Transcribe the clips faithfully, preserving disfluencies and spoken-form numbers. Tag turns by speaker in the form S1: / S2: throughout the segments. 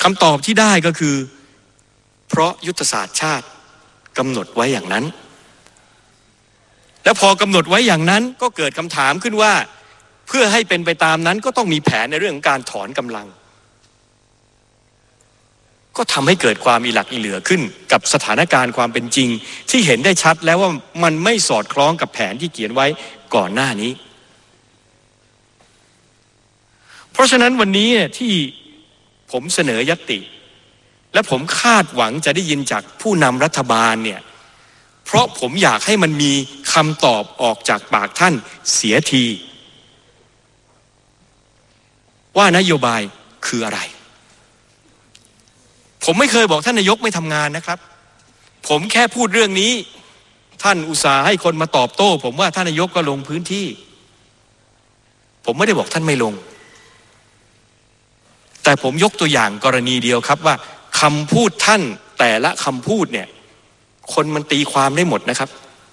S1: คำตอบที่ได้ก็คือเพราะยุทธศาสตร์ชาติกำหนดไว้อย่างนั้นแล้วพอกำหนดไว้อย่างนั้นก็เกิดคำถามขึ้นว่าเพื่อให้เป็นไปตามนั้นก็ต้องมีแผนในเรื่องของการถอนกำลังก็ทำให้เกิดความอีหลักอีเหลือขึ้นกับสถานการณ์ความเป็นจริงที่เห็นได้ชัดแล้วว่ามันไม่สอดคล้องกับแผนที่เขียนไว้ก่อนหน้านี้เพราะฉะนั้นวันนี้ที่ผมเสนอญัตติและผมคาดหวังจะได้ยินจากผู้นำรัฐบาลเนี่ยเพราะผมอยากให้มันมีคำตอบออกจากปากท่านเสียทีว่านโยบายคืออะไรผมไม่เคยบอกท่านนายกไม่ทำงานนะครับผมแค่พูดเรื่องนี้ท่านอุตส่าห์ให้คนมาตอบโต้ผมว่าท่านนายกก็ลงพื้นที่ผมไม่ได้บอกท่านไม่ลงแต่ผมยกตัวอย่างกรณีเดียวครับว่าคำพูดท่านแต่ละคำพูดเนี่ยคนมันตีความได้หมดนะครับ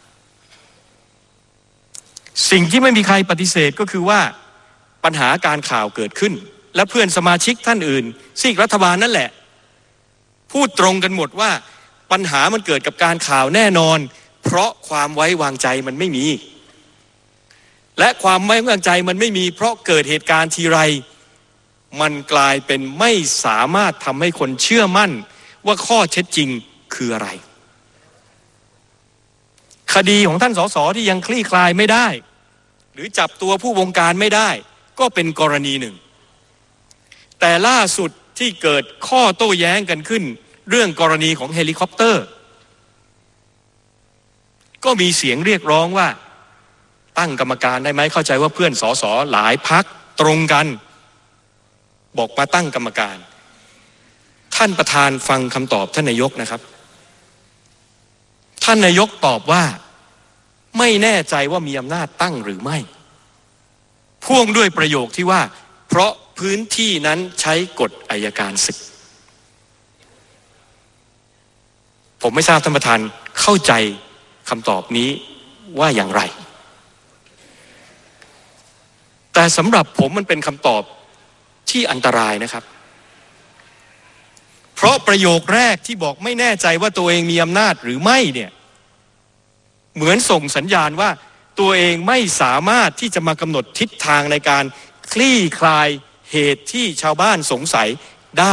S1: สิ่งที่ไม่มีใครปฏิเสธก็คือว่าปัญหาการข่าวเกิดขึ้นและเพื่อนสมาชิกท่านอื่นซีกรัฐบาลนั่นแหละพูดตรงกันหมดว่าปัญหามันเกิดกับการข่าวแน่นอนเพราะความไว้วางใจมันไม่มีและความไว้วางใจมันไม่มีเพราะเกิดเหตุการณ์ทีไรมันกลายเป็นไม่สามารถทำให้คนเชื่อมั่นว่าข้อเท็จจริงคืออะไรคดีของท่านสสที่ยังคลี่คลายไม่ได้หรือจับตัวผู้บงการไม่ได้ก็เป็นกรณีหนึ่งแต่ล่าสุดที่เกิดข้อโต้แย้งกันขึ้นเรื่องกรณีของเฮลิคอปเตอร์ก็มีเสียงเรียกร้องว่าตั้งกรรมการได้ไหมเข้าใจว่าเพื่อนสสหลายพรรคตรงกันบอกมาตั้งกรรมการท่านประธานฟังคำตอบท่านนายกนะครับท่านนายกตอบว่าไม่แน่ใจว่ามีอำนาจตั้งหรือไม่พ่วงด้วยประโยคที่ว่าเพราะพื้นที่นั้นใช้กฎอัยการศึกผมไม่ทราบท่านประธานเข้าใจคำตอบนี้ว่าอย่างไรแต่สำหรับผมมันเป็นคำตอบที่อันตรายนะครับเพราะประโยคแรกที่บอกไม่แน่ใจว่าตัวเองมีอำนาจหรือไม่เนี่ยเหมือนส่งสัญญาณว่าตัวเองไม่สามารถที่จะมากำหนดทิศทางในการคลี่คลายเหตุที่ชาวบ้านสงสัยได้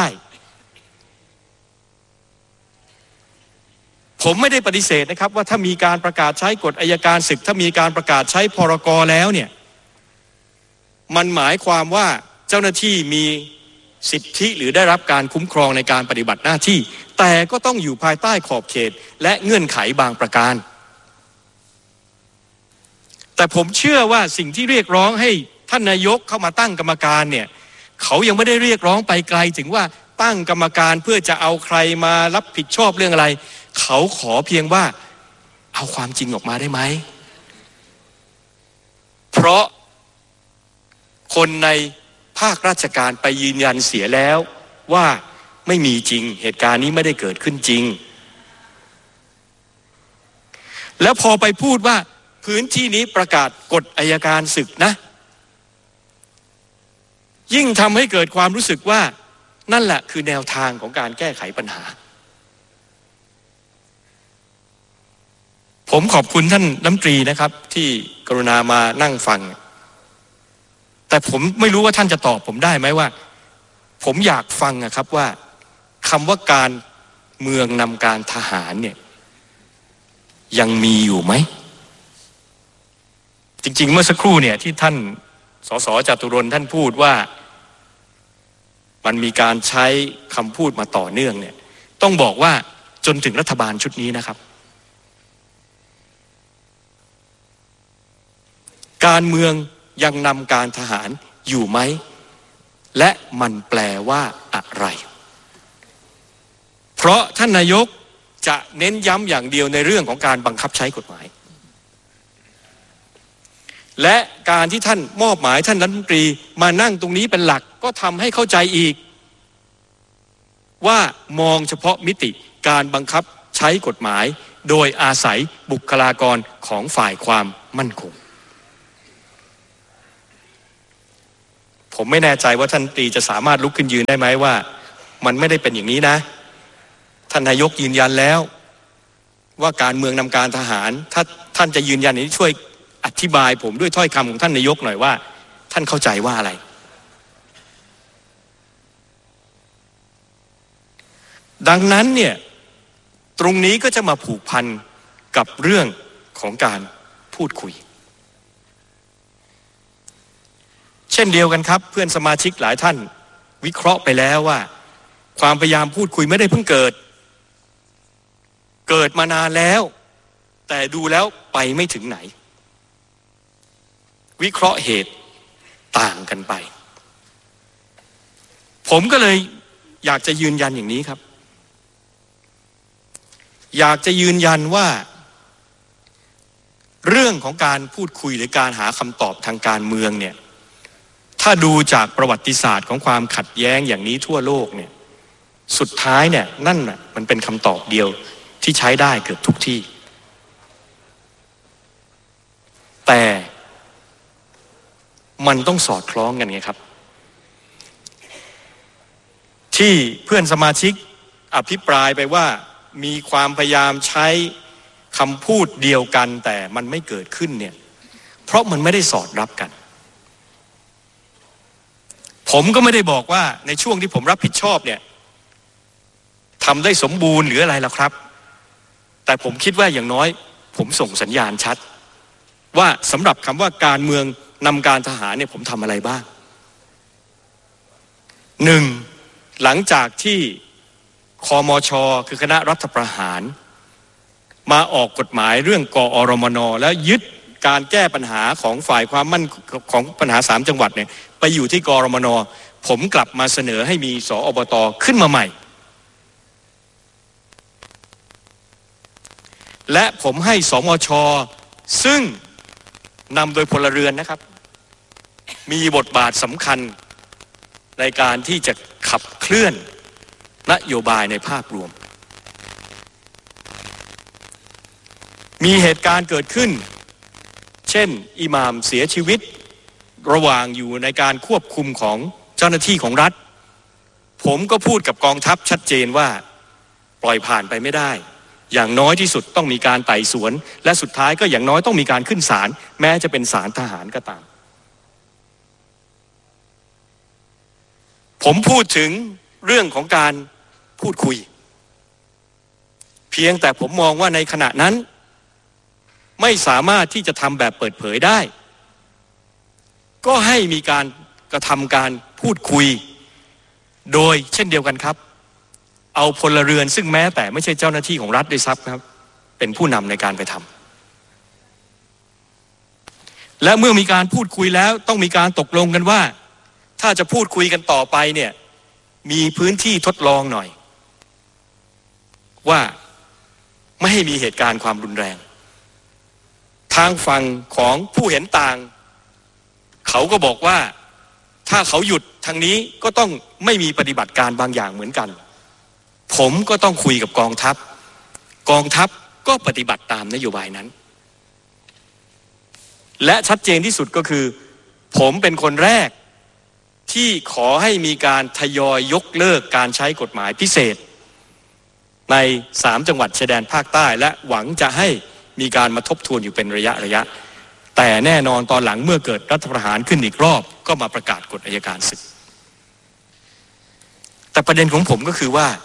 S1: ผมไม่ได้ปฏิเสธนะครับว่าถ้ามีการประกาศใช้กฎอัยการศึกถ้ามีการประกาศใช้พรก.แล้วเนี่ยมันหมายความว่าเจ้าหน้าที่มีสิทธิหรือได้รับการคุ้มครองในการปฏิบัติหน้าที่แต่ก็ต้องอยู่ภายใต้ขอบเขตและเงื่อนไขบางประการแต่ผมเชื่อว่าสิ่งที่เรียกร้องให้ท่านนายกเข้ามาตั้งกรรมการเนี่ยเขายังไม่ได้เรียกร้องไปไกลถึงว่าตั้งกรรมการเพื่อจะเอาใครมารับผิดชอบเรื่องอะไรเขาขอเพียงว่าเอาความจริงออกมาได้ไหมเพราะคนในภาคราชการไปยืนยันเสียแล้วว่าไม่มีจริงเหตุการณ์นี้ไม่ได้เกิดขึ้นจริงแล้วพอไปพูดว่าพื้นที่นี้ประกาศกฎอัยการศึกนะยิ่งทำให้เกิดความรู้สึกว่านั่นแหละคือแนวทางของการแก้ไขปัญหาผมขอบคุณท่านรัฐมนตรีนะครับที่กรุณามานั่งฟังแต่ผมไม่รู้ว่าท่านจะตอบผมได้ไหมว่าผมอยากฟังนะครับว่าคำว่าการเมืองนำการทหารเนี่ยยังมีอยู่ไหมจริงๆเมื่อสักครู่เนี่ยที่ท่านสสจตุรนต์ท่านพูดว่ามันมีการใช้คำพูดมาต่อเนื่องเนี่ยต้องบอกว่าจนถึงรัฐบาลชุดนี้นะครับการเมืองยังนำการทหารอยู่ไหมและมันแปลว่าอะไรเพราะท่านนายกจะเน้นย้ำอย่างเดียวในเรื่องของการบังคับใช้กฎหมายและการที่ท่านมอบหมายท่านรัฐมนตรีมานั่งตรงนี้เป็นหลักก็ทำให้เข้าใจอีกว่ามองเฉพาะมิติการบังคับใช้กฎหมายโดยอาศัยบุคลากรของฝ่ายความมั่นคงผมไม่แน่ใจว่าท่านตรีจะสามารถลุกขึ้นยืนได้ไหมว่ามันไม่ได้เป็นอย่างนี้นะท่านนายกยืนยันแล้วว่าการเมืองนำการทหารถ้าท่านจะยืนยันนี้ช่วยอธิบายผมด้วยถ้อยคำของท่านนายกหน่อยว่าท่านเข้าใจว่าอะไรดังนั้นเนี่ยตรงนี้ก็จะมาผูกพันกับเรื่องของการพูดคุยเช่นเดียวกันครับเพื่อนสมาชิกหลายท่านวิเคราะห์ไปแล้วว่าความพยายามพูดคุยไม่ได้เพิ่งเกิดเกิดมานานแล้วแต่ดูแล้วไปไม่ถึงไหนวิเคราะห์เหตุต่างกันไปผมก็เลยอยากจะยืนยันอย่างนี้ครับอยากจะยืนยันว่าเรื่องของการพูดคุยหรือการหาคำตอบทางการเมืองเนี่ยถ้าดูจากประวัติศาสตร์ของความขัดแย้งอย่างนี้ทั่วโลกเนี่ยสุดท้ายเนี่ยนั่นน่ะมันเป็นคำตอบเดียวที่ใช้ได้เกือบทุกที่แต่มันต้องสอดคล้องกันไงครับที่เพื่อนสมาชิกอภิปรายไปว่ามีความพยายามใช้คำพูดเดียวกันแต่มันไม่เกิดขึ้นเนี่ยเพราะมันไม่ได้สอดรับกันผมก็ไม่ได้บอกว่าในช่วงที่ผมรับผิดชอบเนี่ยทำได้สมบูรณ์หรืออะไรแล้วครับแต่ผมคิดว่าอย่างน้อยผมส่งสัญญาณชัดว่าสำหรับคำว่าการเมืองนำการทหารเนี่ยผมทำอะไรบ้างหนึ่งหลังจากที่คมช.คือคณะรัฐประหารมาออกกฎหมายเรื่องกอรมน.แล้วยึดการแก้ปัญหาของฝ่ายความมั่นของปัญหาสามจังหวัดเนี่ยไปอยู่ที่กอรมน.ผมกลับมาเสนอให้มีสอบต.ขึ้นมาใหม่และผมให้สมช.ซึ่งนำโดยพลเรือนนะครับมีบทบาทสำคัญในการที่จะขับเคลื่อนนโยบายในภาพรวมมีเหตุการณ์เกิดขึ้นเช่นอิหม่ามเสียชีวิตระหว่างอยู่ในการควบคุมของเจ้าหน้าที่ของรัฐผมก็พูดกับกองทัพชัดเจนว่าปล่อยผ่านไปไม่ได้อย่างน้อยที่สุดต้องมีการไต่สวนและสุดท้ายก็อย่างน้อยต้องมีการขึ้นศาลแม้จะเป็นศาลทหารก็ตามผมพูดถึงเรื่องของการพูดคุยเพียงแต่ผมมองว่าในขณะนั้นไม่สามารถที่จะทำแบบเปิดเผยได้ก็ให้มีการกระทำการพูดคุยโดยเช่นเดียวกันครับเอาพลเรือนซึ่งแม้แต่ไม่ใช่เจ้าหน้าที่ของรัฐด้วยซ้ำครับเป็นผู้นำในการไปทำและเมื่อมีการพูดคุยแล้วต้องมีการตกลงกันว่าถ้าจะพูดคุยกันต่อไปเนี่ยมีพื้นที่ทดลองหน่อยว่าไม่ให้มีเหตุการณ์ความรุนแรงทางฝั่งของผู้เห็นต่างเขาก็บอกว่าถ้าเขาหยุดทางนี้ก็ต้องไม่มีปฏิบัติการบางอย่างเหมือนกันผมก็ต้องคุยกับกองทัพกองทัพก็ปฏิบัติตามนโยบายนั้นและชัดเจนที่สุดก็คือผมเป็นคนแรกที่ขอให้มีการทยอยยกเลิกการใช้กฎหมายพิเศษในสามจังหวัดชายแดนภาคใต้และหวังจะให้มีการมาทบทวนอยู่เป็นระยะระยะแต่แน่นอนตอนหลังเมื่อเกิดรัฐประหารขึ้นอีกรอบก็มาประกาศกฎอัยการศึกแต่ประเด็นของผมก็คือว่า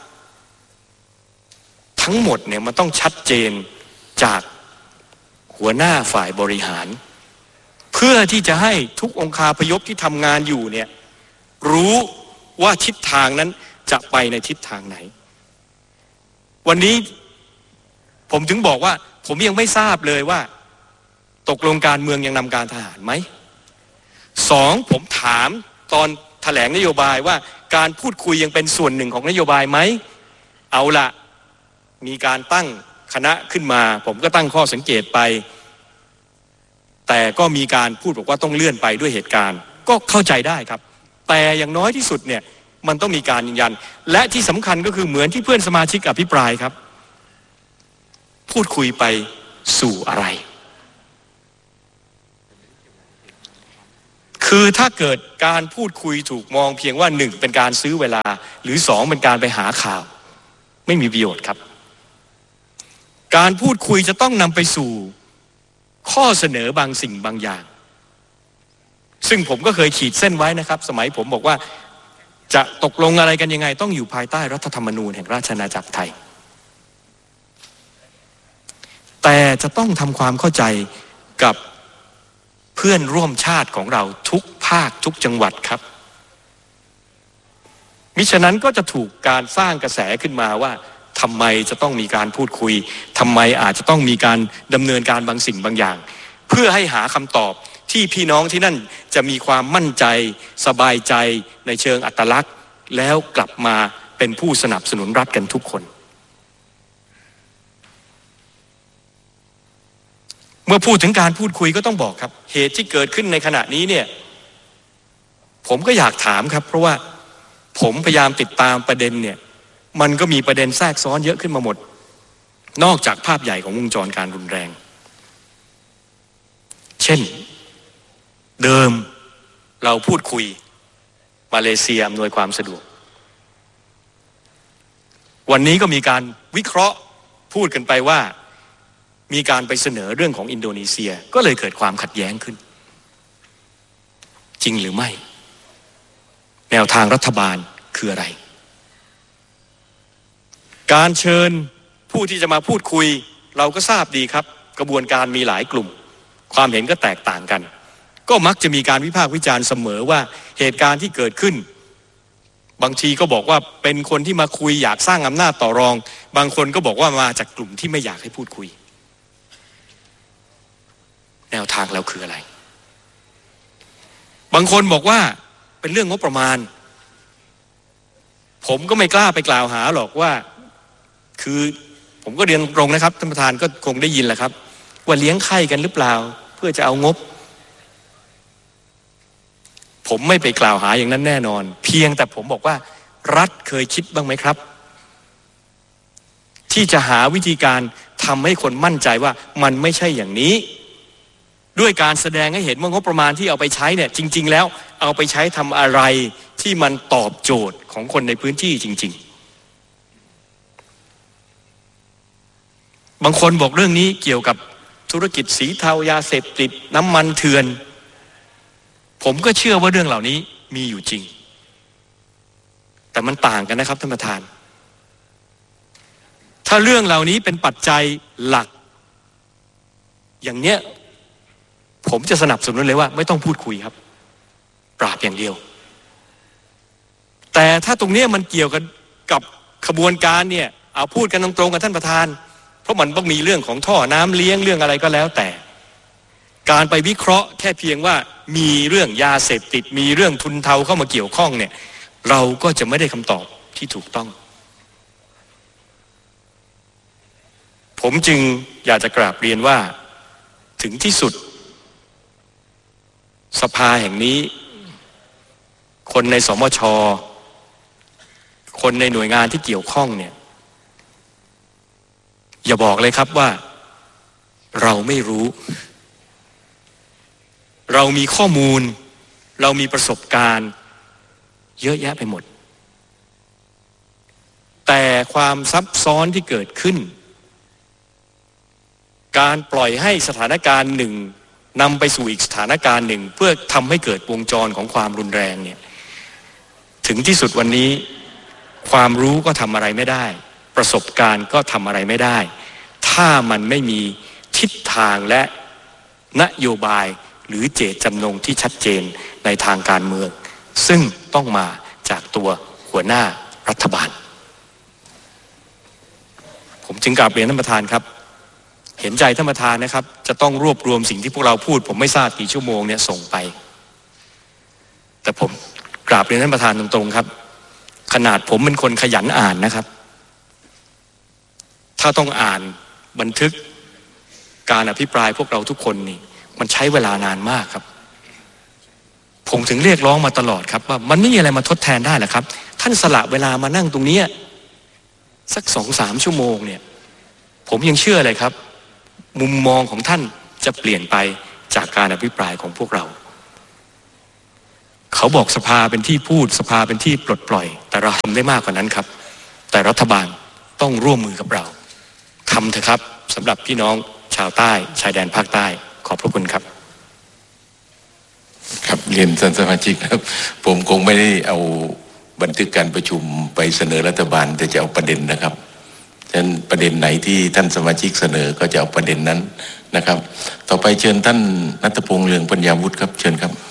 S1: ทั้งหมดเนี่ยมันต้องชัดเจนจากหัวหน้าฝ่ายบริหารเพื่อที่จะให้ทุกองคาพยพที่ทำงานอยู่เนี่ยรู้ว่าทิศทางนั้นจะไปในทิศทางไหนวันนี้ผมถึงบอกว่าผมยังไม่ทราบเลยว่าตกลงการเมืองยังนำการทหารไหมสองผมถามตอนแถลงนโยบายว่าการพูดคุยยังเป็นส่วนหนึ่งของนโยบายไหมเอาละมีการตั้งคณะขึ้นมาผมก็ตั้งข้อสังเกตไปแต่ก็มีการพูดบอกว่าต้องเลื่อนไปด้วยเหตุการณ์ก็เข้าใจได้ครับแต่อย่างน้อยที่สุดเนี่ยมันต้องมีการยืนยันและที่สำคัญก็คือเหมือนที่เพื่อนสมาชิกอภิปรายครับพูดคุยไปสู่อะไรคคือถ้าเกิดการพูดคุยถูกมองเพียงว่าหนึ่งเป็นการซื้อเวลาหรือสองเป็นการไปหาข่าวไม่มีประโยชน์ครับการพูดคุยจะต้องนำไปสู่ข้อเสนอบางสิ่งบางอย่างซึ่งผมก็เคยขีดเส้นไว้นะครับสมัยผมบอกว่าจะตกลงอะไรกันยังไงต้องอยู่ภายใต้รัฐธรรมนูญแห่งราชอาณาจักรไทยแต่จะต้องทำความเข้าใจกับเพื่อนร่วมชาติของเราทุกภาคทุกจังหวัดครับมิฉะนั้นก็จะถูกการสร้างกระแสขึ้นมาว่าทำไมจะต้องมีการพูดคุยทำไมอาจจะต้องมีการดำเนินการบางสิ่งบางอย่างเพื่อให้หาคำตอบที่พี่น้องที่นั่นจะมีความมั่นใจสบายใจในเชิงอัตลักษณ์แล้วกลับมาเป็นผู้สนับสนุนรัฐกันทุกคนเมื่อพูดถึงการพูดคุยก็ต้องบอกครับเหตุที่เกิดขึ้นในขณะนี้เนี่ยผมก็อยากถามครับเพราะว่าผมพยายามติดตามประเด็นเนี่ยมันก็มีประเด็นแทรกซ้อนเยอะขึ้นมาหมดนอกจากภาพใหญ่ของวงจรการรุนแรงเช่นเดิมเราพูดคุยมาเลเซียอำนวยความสะดวกวันนี้ก็มีการวิเคราะห์พูดกันไปว่ามีการไปเสนอเรื่องของอินโดนีเซียก็เลยเกิดความขัดแย้งขึ้นจริงหรือไม่แนวทางรัฐบาลคืออะไรการเชิญผู้ที่จะมาพูดคุยเราก็ทราบดีครับกระบวนการมีหลายกลุ่มความเห็นก็แตกต่างกันก็มักจะมีการวิพากษ์วิจารณ์เสมอว่าเหตุการณ์ที่เกิดขึ้นบางทีก็บอกว่าเป็นคนที่มาคุยอยากสร้างอำนาจต่อรองบางคนก็บอกว่ามาจากกลุ่มที่ไม่อยากให้พูดคุยแนวทางเราคืออะไรบางคนบอกว่าเป็นเรื่องงบประมาณผมก็ไม่กล้าไปกล่าวหาหรอกว่าคือผมก็เรียนตรงนะครับท่านประธานก็คงได้ยินแหละครับว่าเลี้ยงไข่กันหรือเปล่าเพื่อจะเอางบผมไม่ไปกล่าวหาอย่างนั้นแน่นอนเพียงแต่ผมบอกว่ารัฐเคยคิดบ้างไหมครับที่จะหาวิธีการทำให้คนมั่นใจว่ามันไม่ใช่อย่างนี้ด้วยการแสดงให้เห็นว่างบประมาณที่เอาไปใช้เนี่ยจริงๆแล้วเอาไปใช้ทำอะไรที่มันตอบโจทย์ของคนในพื้นที่จริงๆบางคนบอกเรื่องนี้เกี่ยวกับธุรกิจสีเทายาเสพติดน้ำมันเถื่อนผมก็เชื่อว่าเรื่องเหล่านี้มีอยู่จริงแต่มันต่างกันนะครับท่านประธานถ้าเรื่องเหล่านี้เป็นปัจจัยหลักอย่างเนี้ยผมจะสนับสนุนเลยว่าไม่ต้องพูดคุยครับปราบอย่างเดียวแต่ถ้าตรงนี้มันเกี่ยวกันกับขบวนการเนี่ยเอาพูดกันตรงๆกับท่านประธานเพราะมันต้องมีเรื่องของท่อน้ำเลี้ยงเรื่องอะไรก็แล้วแต่การไปวิเคราะห์แค่เพียงว่ามีเรื่องยาเสพติดมีเรื่องทุนเทาเข้ามาเกี่ยวข้องเนี่ยเราก็จะไม่ได้คำตอบที่ถูกต้องผมจึงอยากจะกราบเรียนว่าถึงที่สุดสภาแห่งนี้คนในสมช.คนในหน่วยงานที่เกี่ยวข้องเนี่ยอย่าบอกเลยครับว่าเราไม่รู้เรามีข้อมูลเรามีประสบการณ์เยอะแยะไปหมดแต่ความซับซ้อนที่เกิดขึ้นการปล่อยให้สถานการณ์หนึ่งนำไปสู่อีกสถานการณ์หนึ่งเพื่อทำให้เกิดวงจรของความรุนแรงเนี่ยถึงที่สุดวันนี้ความรู้ก็ทำอะไรไม่ได้ประสบการณ์ก็ทำอะไรไม่ได้ถ้ามันไม่มีทิศทางและนโยบายหรือเจตจำนงที่ชัดเจนในทางการเมืองซึ่งต้องมาจากตัวหัวหน้ารัฐบาลผมจึงกราบเรียนท่านประธานครับเห็นใจท่านประธานนะครับจะต้องรวบรวมสิ่งที่พวกเราพูดผมไม่ทราบกี่ชั่วโมงเนี่ยส่งไปแต่ผมกราบเรียนท่านประธานตรงๆครับขนาดผมเป็นคนขยันอ่านนะครับถ้าต้องอ่านบันทึกการอภิปรายพวกเราทุกคนนี่มันใช้เวลานานมากครับผมถึงเรียกร้องมาตลอดครับว่ามันไม่มีอะไรมาทดแทนได้หรอกครับท่านสละเวลามานั่งตรงนี้สักสองสามชั่วโมงเนี่ยผมยังเชื่อเลยครับมุมมองของท่านจะเปลี่ยนไปจากการอภิปรายของพวกเราเขาบอกสภาเป็นที่พูดสภาเป็นที่ปลดปล่อยแต่เราทำได้มากกว่านั้นครับแต่รัฐบาลต้องร่วมมือกับเราทำเถอะครับสำหรับพี่น้องชาวใต้ชายแดนภาคใต้ขอบพระคุณครับ
S2: ครับเรียนท่านสมาชิกครับผมคงไม่ได้เอาบันทึกการประชุมไปเสนอรัฐบาลแต่จะเอาประเด็นนะครับฉะนั้นประเด็นไหนที่ท่านสมาชิกเสนอก็จะเอาประเด็นนั้นนะครับต่อไปเชิญท่านณัฐพงษ์เรืองปัญญาวุฒิครับเชิญครับ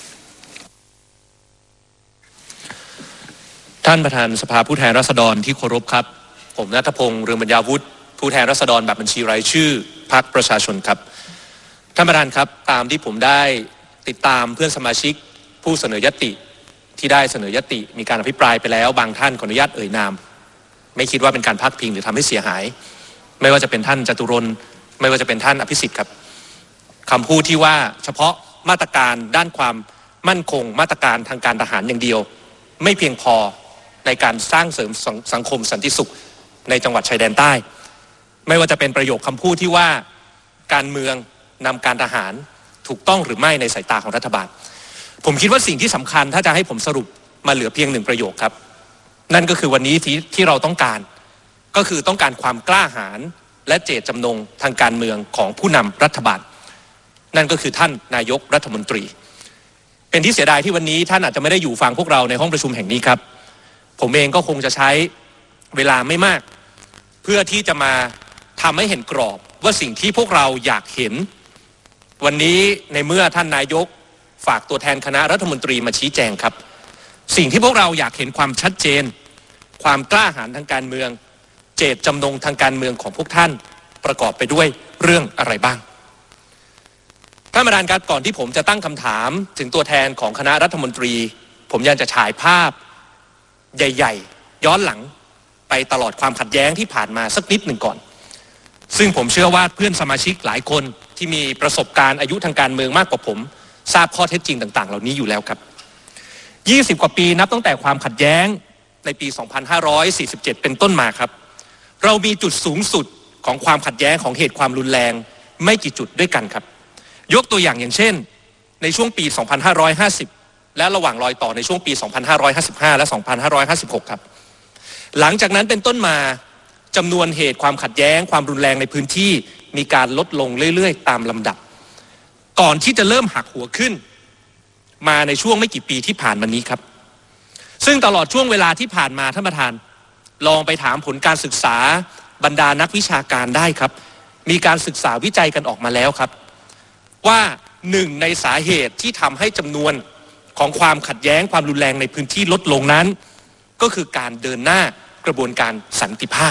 S3: ท่านประธานสภาผู้แทนราษฎรที่เคารพครับผมณัฐพงษ์เรืองปัญญาวุฒิผู้แทนราษฎรแบบบัญชีรายชื่อพรรคประชาชนครับท่านประธานครับตามที่ผมได้ติดตามเพื่อนสมาชิกผู้เสนอยติที่ได้เสนอยติมีการอภิปรายไปแล้วบางท่านขออนุญาตเอ่ยนามไม่คิดว่าเป็นการพาดพิงหรือทำให้เสียหายไม่ว่าจะเป็นท่านจตุรนต์ไม่ว่าจะเป็นท่านอภิสิทธิ์ครับคำพูดที่ว่าเฉพาะมาตรการด้านความมั่นคงมาตรการทางการทหารอย่างเดียวไม่เพียงพอในการสร้างเสริมสังคมสันติสุขในจังหวัดชายแดนใต้ไม่ว่าจะเป็นประโยคคำพูดที่ว่าการเมืองนำการทหารถูกต้องหรือไม่ในสายตาของรัฐบาลผมคิดว่าสิ่งที่สำคัญถ้าจะให้ผมสรุปมาเหลือเพียงหนึ่งประโยคครับนั่นก็คือวันนี้ที่ที่เราต้องการก็คือต้องการความกล้าหาญและเจตจำนงทางการเมืองของผู้นำรัฐบาลนั่นก็คือท่านนายกรัฐมนตรีเป็นที่เสียดายที่วันนี้ท่านอาจจะไม่ได้อยู่ฟังพวกเราในห้องประชุมแห่งนี้ครับผมเองก็คงจะใช้เวลาไม่มากเพื่อที่จะมาทำให้เห็นกรอบว่าสิ่งที่พวกเราอยากเห็นวันนี้ในเมื่อท่านนายกฝากตัวแทนคณะรัฐมนตรีมาชี้แจงครับสิ่งที่พวกเราอยากเห็นความชัดเจนความกล้าหาญทางการเมืองเจตจำนงทางการเมืองของพวกท่านประกอบไปด้วยเรื่องอะไรบ้างท่านประธานครับก่อนที่ผมจะตั้งคำถามถึงตัวแทนของคณะรัฐมนตรีผมอยากจะฉายภาพใหญ่ๆย้อนหลังไปตลอดความขัดแย้งที่ผ่านมาสักนิดหนึ่งก่อนซึ่งผมเชื่อว่าเพื่อนสมาชิกหลายคนที่มีประสบการณ์อายุทางการเมืองมากกว่าผมทราบข้อเท็จจริงต่างๆเหล่านี้อยู่แล้วครับยี่สิบกว่าปีนับตั้งแต่ความขัดแย้งในปีสองพันห้าร้อยสี่สิบเจ็ดเป็นต้นมาครับเรามีจุดสูงสุดของความขัดแย้งของเหตุความรุนแรงไม่กี่จุดด้วยกันครับยกตัวอย่างอย่างเช่นในช่วงปีสองพันห้าร้อยห้าสิบและระหว่างรอยต่อในช่วงปีสองพันห้าร้อยห้าสิบห้าและสองพันห้าร้อยห้าสิบหกครับหลังจากนั้นเป็นต้นมาจำนวนเหตุความขัดแย้งความรุนแรงในพื้นที่มีการลดลงเรื่อยๆตามลำดับก่อนที่จะเริ่มหักหัวขึ้นมาในช่วงไม่กี่ปีที่ผ่านมานี้ครับซึ่งตลอดช่วงเวลาที่ผ่านมาท่านประธานลองไปถามผลการศึกษาบรรดานักวิชาการได้ครับมีการศึกษาวิจัยกันออกมาแล้วครับว่าหนึ่งในสาเหตุที่ทำให้จำนวนของความขัดแย้งความรุนแรงในพื้นที่ลดลงนั้นก็คือการเดินหน้ากระบวนการสันติภาพ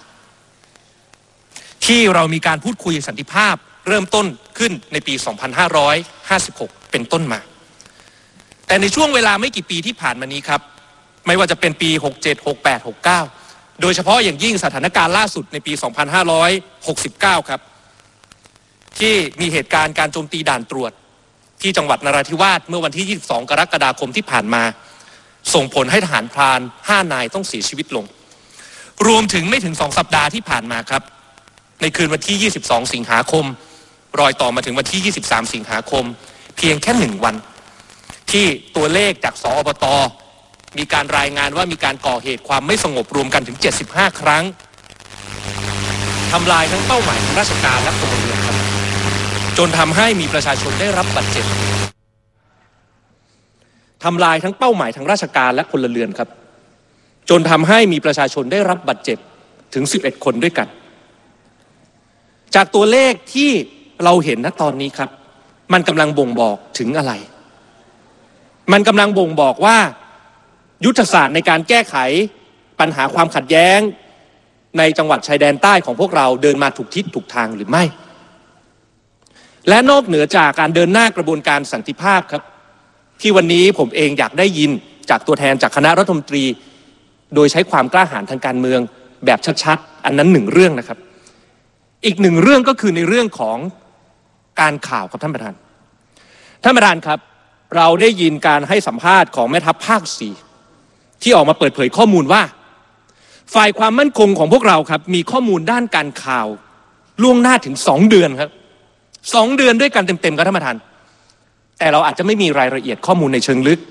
S3: ที่เรามีการพูดคุยสันติภาพเริ่มต้นขึ้นในปีสองพันห้าร้อยห้าสิบหกเป็นต้นมาแต่ในช่วงเวลาไม่กี่ปีที่ผ่านมานี้ครับไม่ว่าจะเป็นปีหกเจ็ด หกแปด หกเก้าโดยเฉพาะอย่างยิ่งสถานการณ์ล่าสุดในปีสองพันห้าร้อยหกสิบเก้าครับที่มีเหตุการณ์การโจมตีด่านตรวจที่จังหวัดนราธิวาสเมื่อวันที่ยี่สิบสองกรกฎาคมที่ผ่านมาส่งผลให้ทหารพรานห้านายต้องเสียชีวิตลงรวมถึงไม่ถึงสองสัปดาห์ที่ผ่านมาครับในคืนวันที่ยี่สิบสองสิงหาคมรอยต่อมาถึงวันที่ยี่สิบสามสิงหาคมเพียงแค่หนึ่งวันที่ตัวเลขจากสอบต.มีการรายงานว่ามีการก่อเหตุความไม่สงบรวมกันถึงเจ็ดสิบห้าครั้งทำลายทั้งเป้าหมายของราชการและพลเรือนครับจนทำให้มีประชาชนได้รับบาดเจ็บทำลายทั้งเป้าหมายทางราชการและพลเรือนครับจนทำให้มีประชาชนได้รับบาดเจ็บถึงสิบเอ็ดคนด้วยกันจากตัวเลขที่เราเห็นณตอนนี้ครับมันกำลังบ่งบอกถึงอะไรมันกำลังบ่งบอกว่ายุทธศาสตร์ในการแก้ไขปัญหาความขัดแย้งในจังหวัดชายแดนใต้ของพวกเราเดินมาถูกทิศถูกทางหรือไม่และนอกเหนือจากการเดินหน้ากระบวนการสันติภาพครับที่วันนี้ผมเองอยากได้ยินจากตัวแทนจากคณะรัฐมนตรีโดยใช้ความกล้าหาญทางการเมืองแบบชัดๆอันนั้นหนึ่งเรื่องนะครับอีกหนึ่งเรื่องก็คือในเรื่องของการข่าวครับท่านประธานท่านประธานครับเราได้ยินการให้สัมภาษณ์ของแม่ทัพภาคสี่ที่ออกมาเปิดเผยข้อมูลว่าฝ่ายความมั่นคงของพวกเราครับมีข้อมูลด้านการข่าวล่วงหน้าถึงสองเดือนครับสองเดือนด้วยกันเต็มๆครับท่านประธานแต่เราอาจจะไม่มีรายละเอียดข้อมูลในเชิงลึก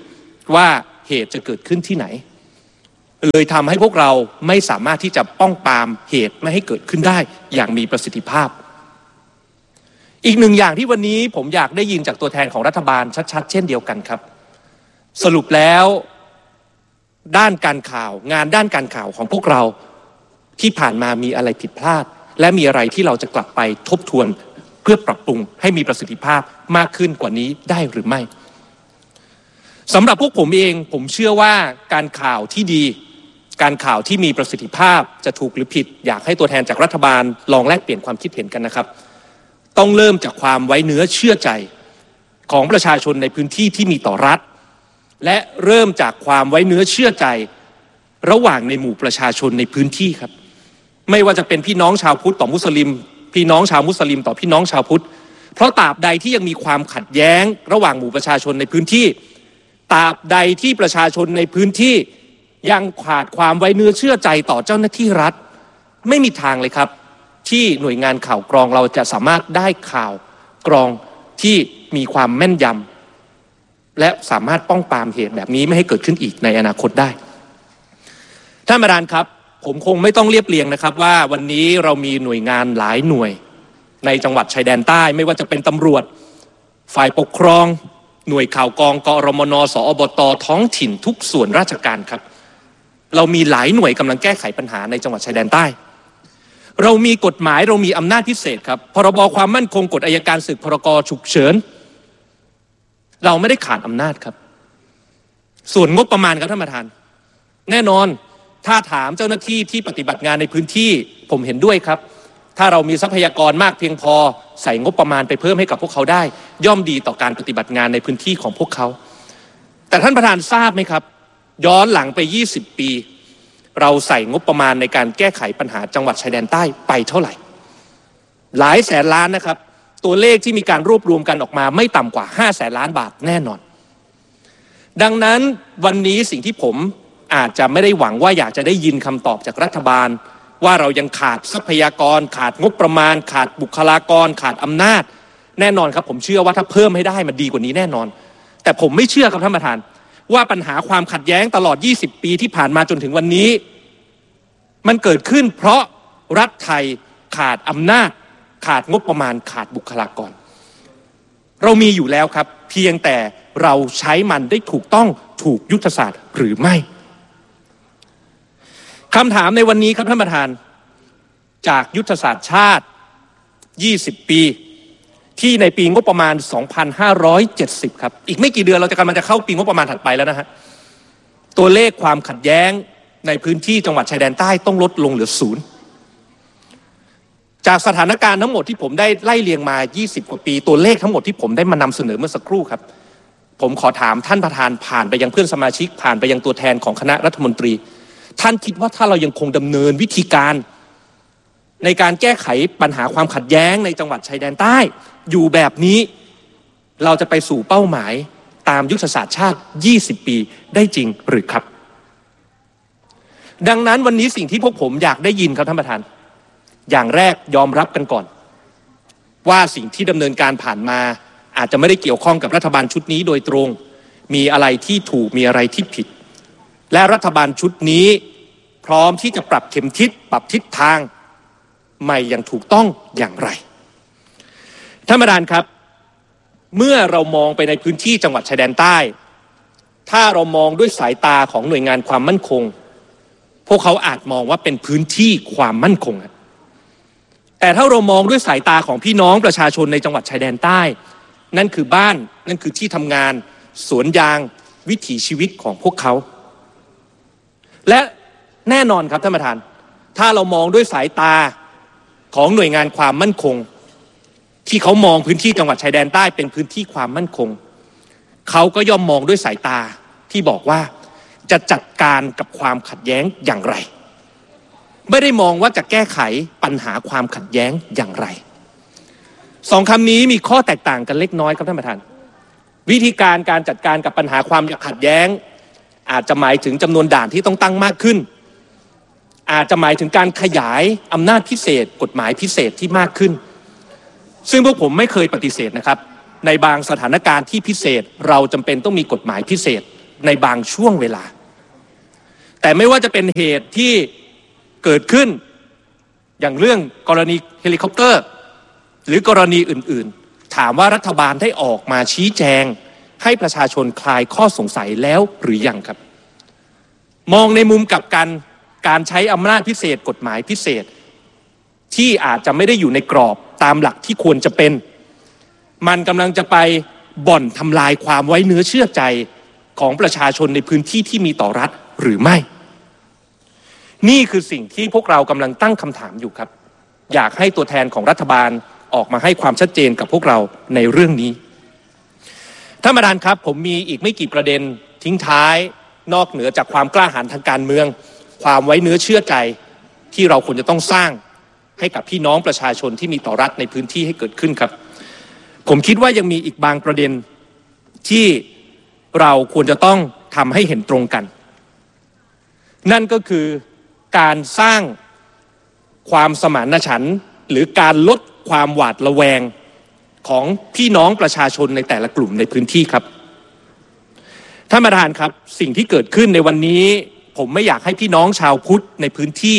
S3: ว่าเหตุจะเกิดขึ้นที่ไหนเลยทำให้พวกเราไม่สามารถที่จะป้องปรามเหตุไม่ให้เกิดขึ้นได้อย่างมีประสิทธิภาพอีกหนึ่งอย่างที่วันนี้ผมอยากได้ยินจากตัวแทนของรัฐบาลชัดๆเช่นเดียวกันครับสรุปแล้วด้านการข่าวงานด้านการข่าวของพวกเราที่ผ่านมามีอะไรผิดพลาดและมีอะไรที่เราจะกลับไปทบทวนเพื่อปรับปรุงให้มีประสิทธิภาพมากขึ้นกว่านี้ได้หรือไม่สำหรับพวกผมเองผมเชื่อว่าการข่าวที่ดีการข่าวที่มีประสิทธิภาพจะถูกหรือผิดอยากให้ตัวแทนจากรัฐบาลลองแลกเปลี่ยนความคิดเห็นกันนะครับต้องเริ่มจากความไว้เนื้อเชื่อใจของประชาชนในพื้นที่ที่มีต่อรัฐและเริ่มจากความไว้เนื้อเชื่อใจระหว่างในหมู่ประชาชนในพื้นที่ครับไม่ว่าจะเป็นพี่น้องชาวพุทธต่อมุสลิมพี่น้องชาวมุสลิมต่อพี่น้องชาวพุทธเพราะตราบใดที่ยังมีความขัดแย้งระหว่างหมู่ประชาชนในพื้นที่ตราบใดที่ประชาชนในพื้นที่ยังขาดความไว้เนื้อเชื่อใจต่อเจ้าหน้าที่รัฐไม่มีทางเลยครับที่หน่วยงานข่าวกรองเราจะสามารถได้ข่าวกรองที่มีความแม่นยำและสามารถป้องปรามเหตุแบบนี้ไม่ให้เกิดขึ้นอีกในอนาคตได้ท่านประธานครับผมคงไม่ต้องเรียบเรียงนะครับว่าวันนี้เรามีหน่วยงานหลายหน่วยในจังหวัดชายแดนใต้ไม่ว่าจะเป็นตำรวจฝ่ายปกครองหน่วยข่าวกองกรมน.สอบต.ท้องถิ่นทุกส่วนราชการครับเรามีหลายหน่วยกำลังแก้ไขปัญหาในจังหวัดชายแดนใต้เรามีกฎหมายเรามีอำนาจพิเศษครับพรบความมั่นคงกฎอัยการศึกพรกฉุกเฉินเราไม่ได้ขาดอำนาจครับส่วนงบประมาณครับท่านประธานแน่นอนถ้าถามเจ้าหน้าที่ที่ปฏิบัติงานในพื้นที่ผมเห็นด้วยครับถ้าเรามีทรัพยากรมากเพียงพอใส่งบประมาณไปเพิ่มให้กับพวกเขาได้ย่อมดีต่อการปฏิบัติงานในพื้นที่ของพวกเขาแต่ท่านประธานทราบไหมครับย้อนหลังไปยี่สิบปีเราใส่งบประมาณในการแก้ไขปัญหาจังหวัดชายแดนใต้ไปเท่าไหร่หลายแสนล้านนะครับตัวเลขที่มีการรวบรวมกันออกมาไม่ต่ำกว่าห้าแสนล้านบาทแน่นอนดังนั้นวันนี้สิ่งที่ผมอาจจะไม่ได้หวังว่าอยากจะได้ยินคำตอบจากรัฐบาลว่าเรายังขาดทรัพยากรขาดงบประมาณขาดบุคลากรขาดอำนาจแน่นอนครับผมเชื่อว่าถ้าเพิ่มให้ได้มันดีกว่านี้แน่นอนแต่ผมไม่เชื่อครับท่านประธานว่าปัญหาความขัดแย้งตลอดยี่สิบปีที่ผ่านมาจนถึงวันนี้มันเกิดขึ้นเพราะรัฐไทยขาดอำนาจขาดงบประมาณขาดบุคลากรเรามีอยู่แล้วครับเพียงแต่เราใช้มันได้ถูกต้องถูกยุทธศาสตร์หรือไม่คำถามในวันนี้ครับท่านประธานจากยุทธศาสตร์ชาติยี่สิบปีที่ในปีงบประมาณสองพันห้าร้อยเจ็ดสิบครับอีกไม่กี่เดือนเราจะกำลังจะเข้าปีงบประมาณถัดไปแล้วนะฮะตัวเลขความขัดแย้งในพื้นที่จังหวัดชายแดนใต้ต้องลดลงเหลือศูนย์จากสถานการณ์ทั้งหมดที่ผมได้ไล่เรียงมายี่สิบกว่าปีตัวเลขทั้งหมดที่ผมได้มานำเสนอเมื่อสักครู่ครับผมขอถามท่านประธานผ่านไปยังเพื่อนสมาชิกผ่านไปยังตัวแทนของคณะรัฐมนตรีท่านคิดว่าถ้าเรายังคงดำเนินวิธีการในการแก้ไขปัญหาความขัดแย้งในจังหวัดชายแดนใต้อยู่แบบนี้เราจะไปสู่เป้าหมายตามยุทธศาสตร์ชาติยี่สิบปีได้จริงหรือครับดังนั้นวันนี้สิ่งที่พวกผมอยากได้ยินครับท่านประธานอย่างแรกยอมรับกันก่อนว่าสิ่งที่ดำเนินการผ่านมาอาจจะไม่ได้เกี่ยวข้องกับรัฐบาลชุดนี้โดยตรงมีอะไรที่ถูกมีอะไรที่ผิดและรัฐบาลชุดนี้พร้อมที่จะปรับเข็มทิศปรับทิศทางใหม่อย่างถูกต้องอย่างไรท่านประธานครับเมื่อเรามองไปในพื้นที่จังหวัดชายแดนใต้ถ้าเรามองด้วยสายตาของหน่วยงานความมั่นคงพวกเขาอาจมองว่าเป็นพื้นที่ความมั่นคงแต่ถ้าเรามองด้วยสายตาของพี่น้องประชาชนในจังหวัดชายแดนใต้นั่นคือบ้านนั่นคือที่ทำงานสวนยางวิถีชีวิตของพวกเขาและแน่นอนครับท่านประธานถ้าเรามองด้วยสายตาของหน่วยงานความมั่นคงที่เขามองพื้นที่จังหวัดชายแดนใต้เป็นพื้นที่ความมั่นคงเขาก็ย่อมมองด้วยสายตาที่บอกว่าจะจัดการกับความขัดแย้งอย่างไรไม่ได้มองว่าจะแก้ไขปัญหาความขัดแย้งอย่างไรสองคำนี้มีข้อแตกต่างกันเล็กน้อยครับท่านประธานวิธีการการจัดการกับปัญหาความขัดแย้งอาจจะหมายถึงจำนวนด่านที่ต้องตั้งมากขึ้นอาจจะหมายถึงการขยายอำนาจพิเศษกฎหมายพิเศษที่มากขึ้นซึ่งพวกผมไม่เคยปฏิเสธนะครับในบางสถานการณ์ที่พิเศษเราจำเป็นต้องมีกฎหมายพิเศษในบางช่วงเวลาแต่ไม่ว่าจะเป็นเหตุที่เกิดขึ้นอย่างเรื่องกรณีเฮลิคอปเตอร์หรือกรณีอื่นๆถามว่ารัฐบาลได้ออกมาชี้แจงให้ประชาชนคลายข้อสงสัยแล้วหรือยังครับมองในมุมกลับกันการใช้อำนาจพิเศษกฎหมายพิเศษที่อาจจะไม่ได้อยู่ในกรอบตามหลักที่ควรจะเป็นมันกำลังจะไปบ่อนทำลายความไว้เนื้อเชื่อใจของประชาชนในพื้นที่ที่มีต่อรัฐหรือไม่นี่คือสิ่งที่พวกเรากำลังตั้งคำถามอยู่ครับอยากให้ตัวแทนของรัฐบาลออกมาให้ความชัดเจนกับพวกเราในเรื่องนี้ท่านประธานครับผมมีอีกไม่กี่ประเด็นทิ้งท้ายนอกเหนือจากความกล้าหาญทางการเมืองความไว้เนื้อเชื่อใจที่เราควรจะต้องสร้างให้กับพี่น้องประชาชนที่มีต่อรัฐในพื้นที่ให้เกิดขึ้นครับผมคิดว่ายังมีอีกบางประเด็นที่เราควรจะต้องทำให้เห็นตรงกันนั่นก็คือการสร้างความสมานฉันท์หรือการลดความหวาดระแวงของพี่น้องประชาชนในแต่ละกลุ่มในพื้นที่ครับท่านประธานครับสิ่งที่เกิดขึ้นในวันนี้ผมไม่อยากให้พี่น้องชาวพุทธในพื้นที่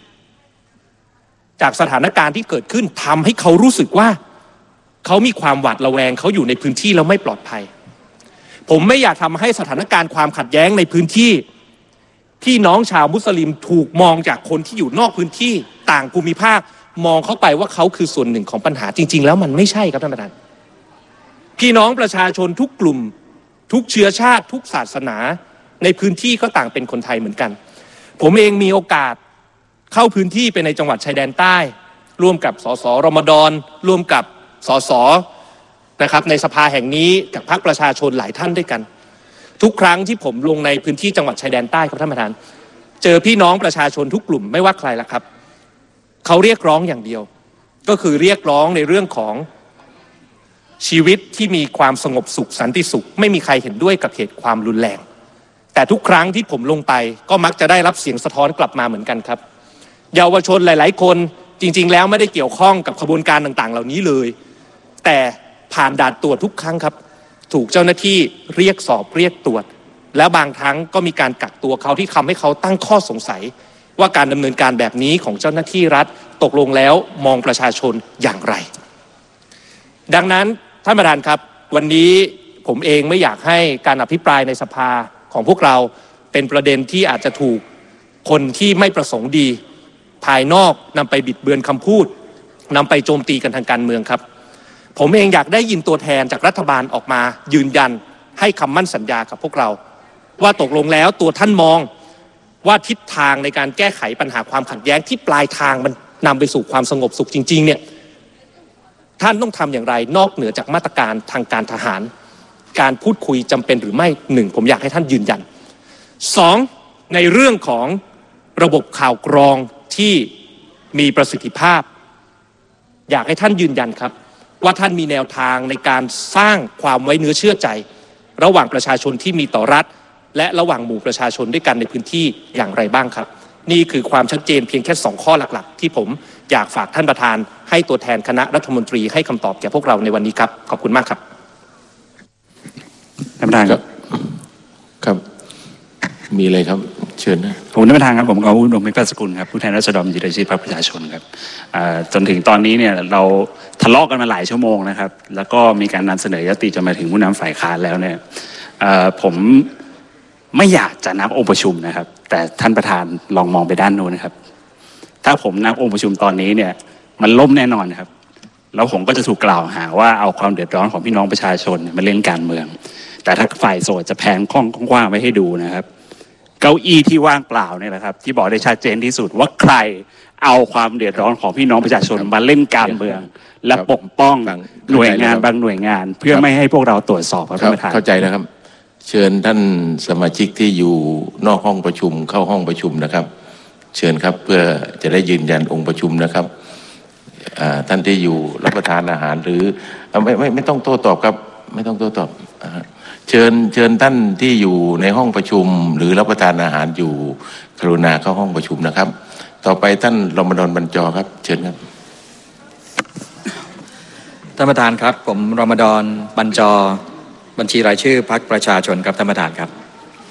S3: จากสถานการณ์ที่เกิดขึ้นทำให้เขารู้สึกว่าเขามีความหวาดระแวงเขาอยู่ในพื้นที่แล้วไม่ปลอดภัยผมไม่อยากทำให้สถานการณ์ความขัดแย้งในพื้นที่พี่น้องชาวมุสลิมถูกมองจากคนที่อยู่นอกพื้นที่ต่างภูมิภาคมองเข้าไปว่าเขาคือส่วนหนึ่งของปัญหาจริงๆแล้วมันไม่ใช่ครับท่านประธานพี่น้องประชาชนทุกกลุ่มทุกเชื้อชาติทุกศาสนาในพื้นที่ก็ต่างเป็นคนไทยเหมือนกันผมเองมีโอกาสเข้าพื้นที่ไปในจังหวัดชายแดนใต้ร่วมกับสสรมฎอนร่วมกับสสนะครับในสภาแห่งนี้กับพรรคประชาชนหลายท่านด้วยกันทุกครั้งที่ผมลงในพื้นที่จังหวัดชายแดนใต้ครับท่านประธานเจอพี่น้องประชาชนทุกกลุ่มไม่ว่าใครล่ะครับเขาเรียกร้องอย่างเดียวก็คือเรียกร้องในเรื่องของชีวิตที่มีความสงบสุขสันติสุขไม่มีใครเห็นด้วยกับเหตุความรุนแรงแต่ทุกครั้งที่ผมลงไปก็มักจะได้รับเสียงสะท้อนกลับมาเหมือนกันครับเยาวชนหลายๆคนจริงๆแล้วไม่ได้เกี่ยวข้องกับขบวนการต่างๆเหล่านี้เลยแต่ผ่านด่านตรวจทุกครั้งครับถูกเจ้าหน้าที่เรียกสอบเรียกตรวจแล้วบางครั้งก็มีการกักตัวเขาที่ทำให้เขาตั้งข้อสงสัยว่าการดำเนินการแบบนี้ของเจ้าหน้าที่รัฐตกลงแล้วมองประชาชนอย่างไรดังนั้นท่านประธานครับวันนี้ผมเองไม่อยากให้การอภิปรายในสภาของพวกเราเป็นประเด็นที่อาจจะถูกคนที่ไม่ประสงค์ดีภายนอกนำไปบิดเบือนคำพูดนำไปโจมตีกันทางการเมืองครับผมเองอยากได้ยินตัวแทนจากรัฐบาลออกมายืนยันให้คำมั่นสัญญากับพวกเราว่าตกลงแล้วตัวท่านมองว่าทิศทางในการแก้ไขปัญหาความขัดแย้งที่ปลายทางมันนำไปสู่ความสงบสุขจริงๆเนี่ยท่านต้องทำอย่างไรนอกเหนือจากมาตรการทางการทหารการพูดคุยจำเป็นหรือไม่หนึ่งผมอยากให้ท่านยืนยันสองในเรื่องของระบบข่าวกรองที่มีประสิทธิภาพอยากให้ท่านยืนยันครับว่าท่านมีแนวทางในการสร้างความไว้เนื้อเชื่อใจระหว่างประชาชนที่มีต่อรัฐและระหว่างหมู่ประชาชนด้วยกันในพื้นที่อย่างไรบ้างครับนี่คือความชัดเจนเพียงแค่สองข้อหลักๆที่ผมอยากฝากท่านประธานให้ตัวแทนคณะรัฐมนตรีให้คำตอบแก่พวกเราในวันนี้ครับขอบคุณมากครับ
S4: ท่านประธานครับ
S2: ครับมีอะไรครับเชิญนะ
S4: ผมท่านประธานครับผมกอุดมมิตรสกุลครับผู้แทนราษฎรบัญชีรายชื่อพรรคประชาชนครับจนถึงตอนนี้เนี่ยเราทะเลาะกันมาหลายชั่วโมงนะครับแล้วก็มีการนำเสนอยติจนมาถึงผู้นำฝ่ายค้านแล้วเนี่ยผมไม่อยากจะนับองค์ประชุมนะครับแต่ท่านประธานลองมองไปด้านโน้นนะครับถ้าผมนับองค์ประชุมตอนนี้เนี่ยมันล่มแน่นอนครับแล้วผมก็จะถูกกล่าวหาว่าเอาความเดือดร้อนของพี่น้องประชาชนมาเล่นการเมืองแต่ถ้าฝ่ายโสดจะแผงข้องกว้างไว้ให้ดูนะครับเก้าอี้ที่ว่างเปล่าเนี่ยแหละครับที่บอกได้ชัดเจนที่สุดว่าใครเอาความเดือดร้อนของพี่น้องประชาชนมาเล่นการเมืองและปกป้องหน่วยงานบางหน่วยงานเพื่อไม่ให้พวกเราตรวจสอบครับท่านประธาน
S2: เข้าใจแล้วครับเชิญท่านสมาชิกที่อยู่นอกห้องประชุมเข้าห้องประชุมนะครับเชิญครับเพื่อจะได้ยืนยันองค์ประชุมนะครับท่านที่อยู่รับประทานอาหารหรือไม่ไม่ไม่ต้องโต้ตอบครับไม่ต้องโต้ตอบเชิญเชิญท่านที่อยู่ในห้องประชุมหรือรับประทานอาหารอยู่กรุณาเข้าห้องประชุมนะครับต่อไปท่านรมฎอนบรรจอครับเชิญครับ
S5: ท่านประธานครับผมรมฎอนบรรจอบัญชีรายชื่อพรรคประชาชนครับท่านประธานครับ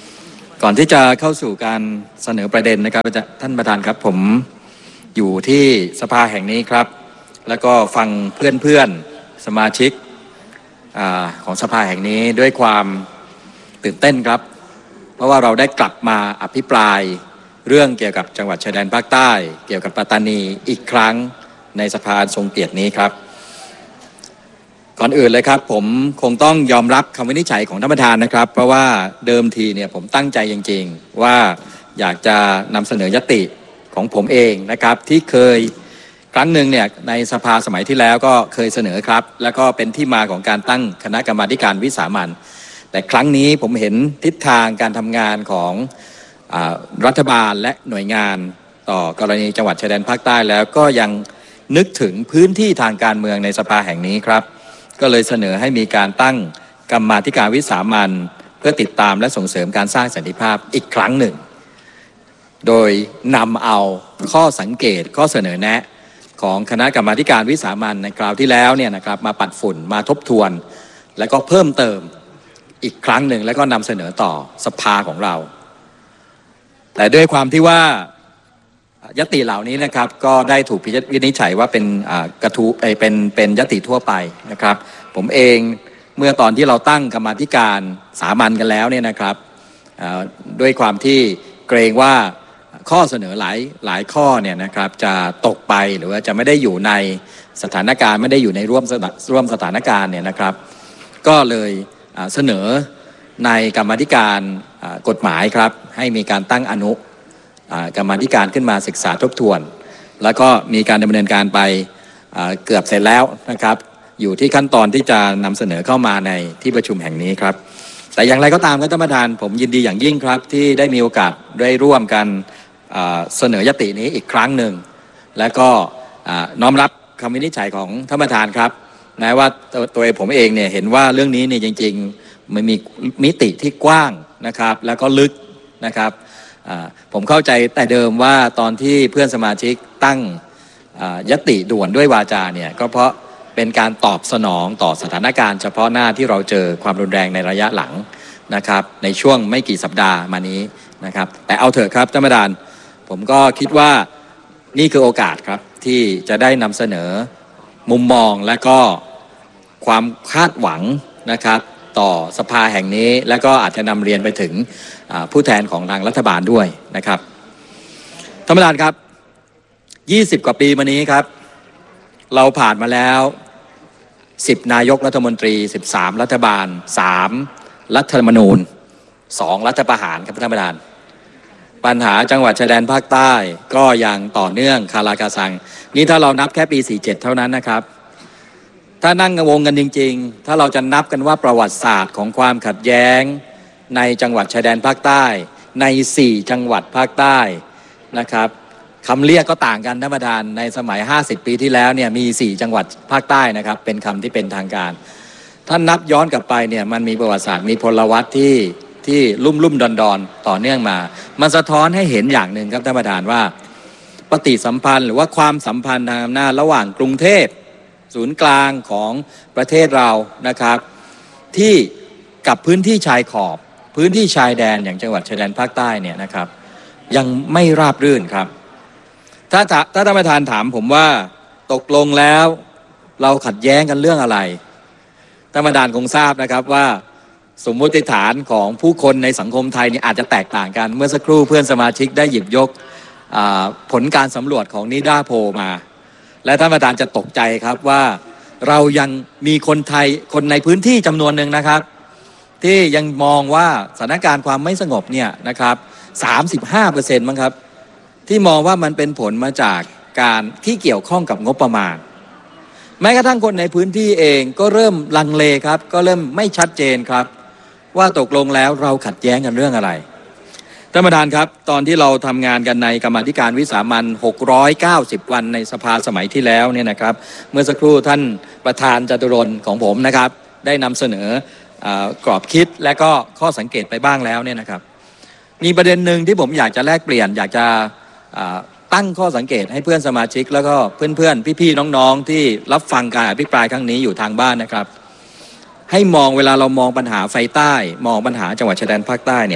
S5: ก่อนที่จะเข้าสู่การเสนอประเด็นนะครับท่านประธานครับผมอยู่ที่สภาแห่งนี้ครับแล้วก็ฟังเพื่อนๆสมาชิกอาของสภาแห่งนี้ด้วยความตื่นเต้นครับเพราะว่าเราได้กลับมาอภิปรายเรื่องเกี่ยวกับจังหวัดชายแดนภาคใต้เกี่ยวกับปัตตานีอีกครั้งในสภาทรงเกียรตินี้ครับก่อนอื่นเลยครับผมคงต้องยอมรับคำวินิจฉัยของท่านประธานนะครับเพราะว่าเดิมทีเนี่ยผมตั้งใจจริงๆว่าอยากจะนำเสนอยติของผมเองนะครับที่เคยครั้งหนึ่งเนี่ยในสภาสมัยที่แล้วก็เคยเสนอครับแล้วก็เป็นที่มาของการตั้งคณะกรรมาธิการวิสามัญแต่ครั้งนี้ผมเห็นทิศทางการทำงานของอ่ารัฐบาลและหน่วยงานต่อกรณีจังหวัดชายแดนภาคใต้แล้วก็ยังนึกถึงพื้นที่ทางการเมืองในสภาแห่งนี้ครับก็เลยเสนอให้มีการตั้งกรรมาธิการวิสามัญเพื่อติดตามและส่งเสริมการสร้างสันติภาพอีกครั้งหนึ่งโดยนำเอาข้อสังเกตข้อเสนอแนะของคณะกรรมาธิการวิสามัญในคราวที่แล้วเนี่ยนะครับมาปัดฝุ่นมาทบทวนแล้วก็เพิ่มเติมอีกครั้งหนึ่งแล้วก็นำเสนอต่อสภาของเราแต่ด้วยความที่ว่ายติเหล่านี้นะครับก็ได้ถูกพิจารณาวินิจฉัยว่าเป็นกระทู้เป็นเป็นยติทั่วไปนะครับผมเองเมื่อตอนที่เราตั้งกรรมาธิการสามัญกันแล้วเนี่ยนะครับด้วยความที่เกรงว่าข้อเสนอหลายหลายข้อเนี่ยนะครับจะตกไปหรือว่าจะไม่ได้อยู่ในสถานการณ์ไม่ได้อยู่ในร่วมร่วมสถานการณ์เนี่ยนะครับก็เลยเสนอในกรรมาธิการกฎหมายครับให้มีการตั้งอนุกรรมาธิการขึ้นมาศึกษาทบทวนแล้วก็มีการดำเนินการไปเกือบเสร็จแล้วนะครับอยู่ที่ขั้นตอนที่จะนำเสนอเข้ามาในที่ประชุมแห่งนี้ครับแต่อย่างไรก็ตามครับท่านประธานผมยินดีอย่างยิ่งครับที่ได้มีโอกาสได้ร่วมกันเสนอยตินี้อีกครั้งหนึ่งและก็น้อมรับคำวินิจฉัยของท่านประธานครับแม้ว่าตัวผมเองเนี่ยเห็นว่าเรื่องนี้เนี่ยจริงๆมันมีมิติที่กว้างนะครับแล้วก็ลึกนะครับผมเข้าใจแต่เดิมว่าตอนที่เพื่อนสมาชิกตั้งยติด่วนด้วยวาจาเนี่ยก็เพราะเป็นการตอบสนองต่อสถานการณ์เฉพาะหน้าที่เราเจอความรุนแรงในระยะหลังนะครับในช่วงไม่กี่สัปดาห์มานี้นะครับแต่เอาเถอะครับท่านประธานผมก็คิดว่านี่คือโอกาสครับที่จะได้นำเสนอมุมมองและก็ความคาดหวังนะครับต่อสภาแห่งนี้และก็อาจจะนำเรียนไปถึงผู้แทนของทางรัฐบาลด้วยนะครับท่านประธานครับยี่สิบกว่าปีมานี้ครับเราผ่านมาแล้วสิบนายกรัฐมนตรีสิบสามรัฐบาลสามรัฐธรรมนูญสองรัฐประหารครับท่านประธานปัญหาจังหวัดชายแดนภาคใต้ก็ยังต่อเนื่องคาราคาซังนี่ถ้าเรานับแค่ปีสี่สิบเจ็ดเท่านั้นนะครับถ้านั่งวงกันจริงๆถ้าเราจะนับกันว่าประวัติศาสตร์ของความขัดแย้งในจังหวัดชายแดนภาคใต้ในสี่จังหวัดภาคใต้นะครับคำเรียกก็ต่างกันท่านประธานในสมัยห้าสิบปีที่แล้วเนี่ยมีสี่จังหวัดภาคใต้นะครับเป็นคำที่เป็นทางการท่านนับย้อนกลับไปเนี่ยมันมีประวัติศาสตร์มีพลวัตที่ที่ลุ่มลุ่มดอนดอนต่อเนื่องมามันสะท้อนให้เห็นอย่างหนึ่งครับท่านประธานว่าปฏิสัมพันธ์หรือว่าความสัมพันธ์ทางอำนาจระหว่างกรุงเทพศูนย์กลางของประเทศเรานะครับที่กับพื้นที่ชายขอบพื้นที่ชายแดนอย่างจังหวัดชายแดนภาคใต้เนี่ยนะครับยังไม่ราบรื่นครับถ้าถ้าท่านประธานถามผมว่าตกลงแล้วเราขัดแย้งกันเรื่องอะไรท่านประธานคงทราบนะครับว่าสมมติฐานของผู้คนในสังคมไทยนี่อาจจะแตกต่างกันเมื่อสักครู่เพื่อนสมาชิกได้หยิบยกผลการสำรวจของนิด้าโพลมาและท่านประธานจะตกใจครับว่าเรายังมีคนไทยคนในพื้นที่จำนวนหนึ่งนะครับที่ยังมองว่าสถานการณ์ความไม่สงบเนี่ยนะครับสามสิบห้าเปอร์เซ็นต์มั้งครับที่มองว่ามันเป็นผลมาจากการที่เกี่ยวข้องกับงบประมาณแม้กระทั่งคนในพื้นที่เองก็เริ่มลังเลครับก็เริ่มไม่ชัดเจนครับว่าตกลงแล้วเราขัดแย้งกันเรื่องอะไรท่านประธานครับตอนที่เราทำงานกันในกรรมาธิการวิสามัญหกร้อยเก้าสิบวันในสภาสมัยที่แล้วเนี่ยนะครับเมื่อสักครู่ท่านประธานจตุรนต์ของผมนะครับได้นำเสนอกรอบคิดและก็ข้อสังเกตไปบ้างแล้วเนี่ยนะครับมีประเด็นหนึ่งที่ผมอยากจะแลกเปลี่ยนอยากจะตั้งข้อสังเกตให้เพื่อนสมาชิกแล้วก็เพื่อนๆพี่ๆน้องๆที่รับฟังการอภิปรายครั้งนี้อยู่ทางบ้านนะครับให้มองเวลาเรามองปัญหาไฟใต้มองปัญหาจังหวัดชายแดนภาคใต้เนี่ย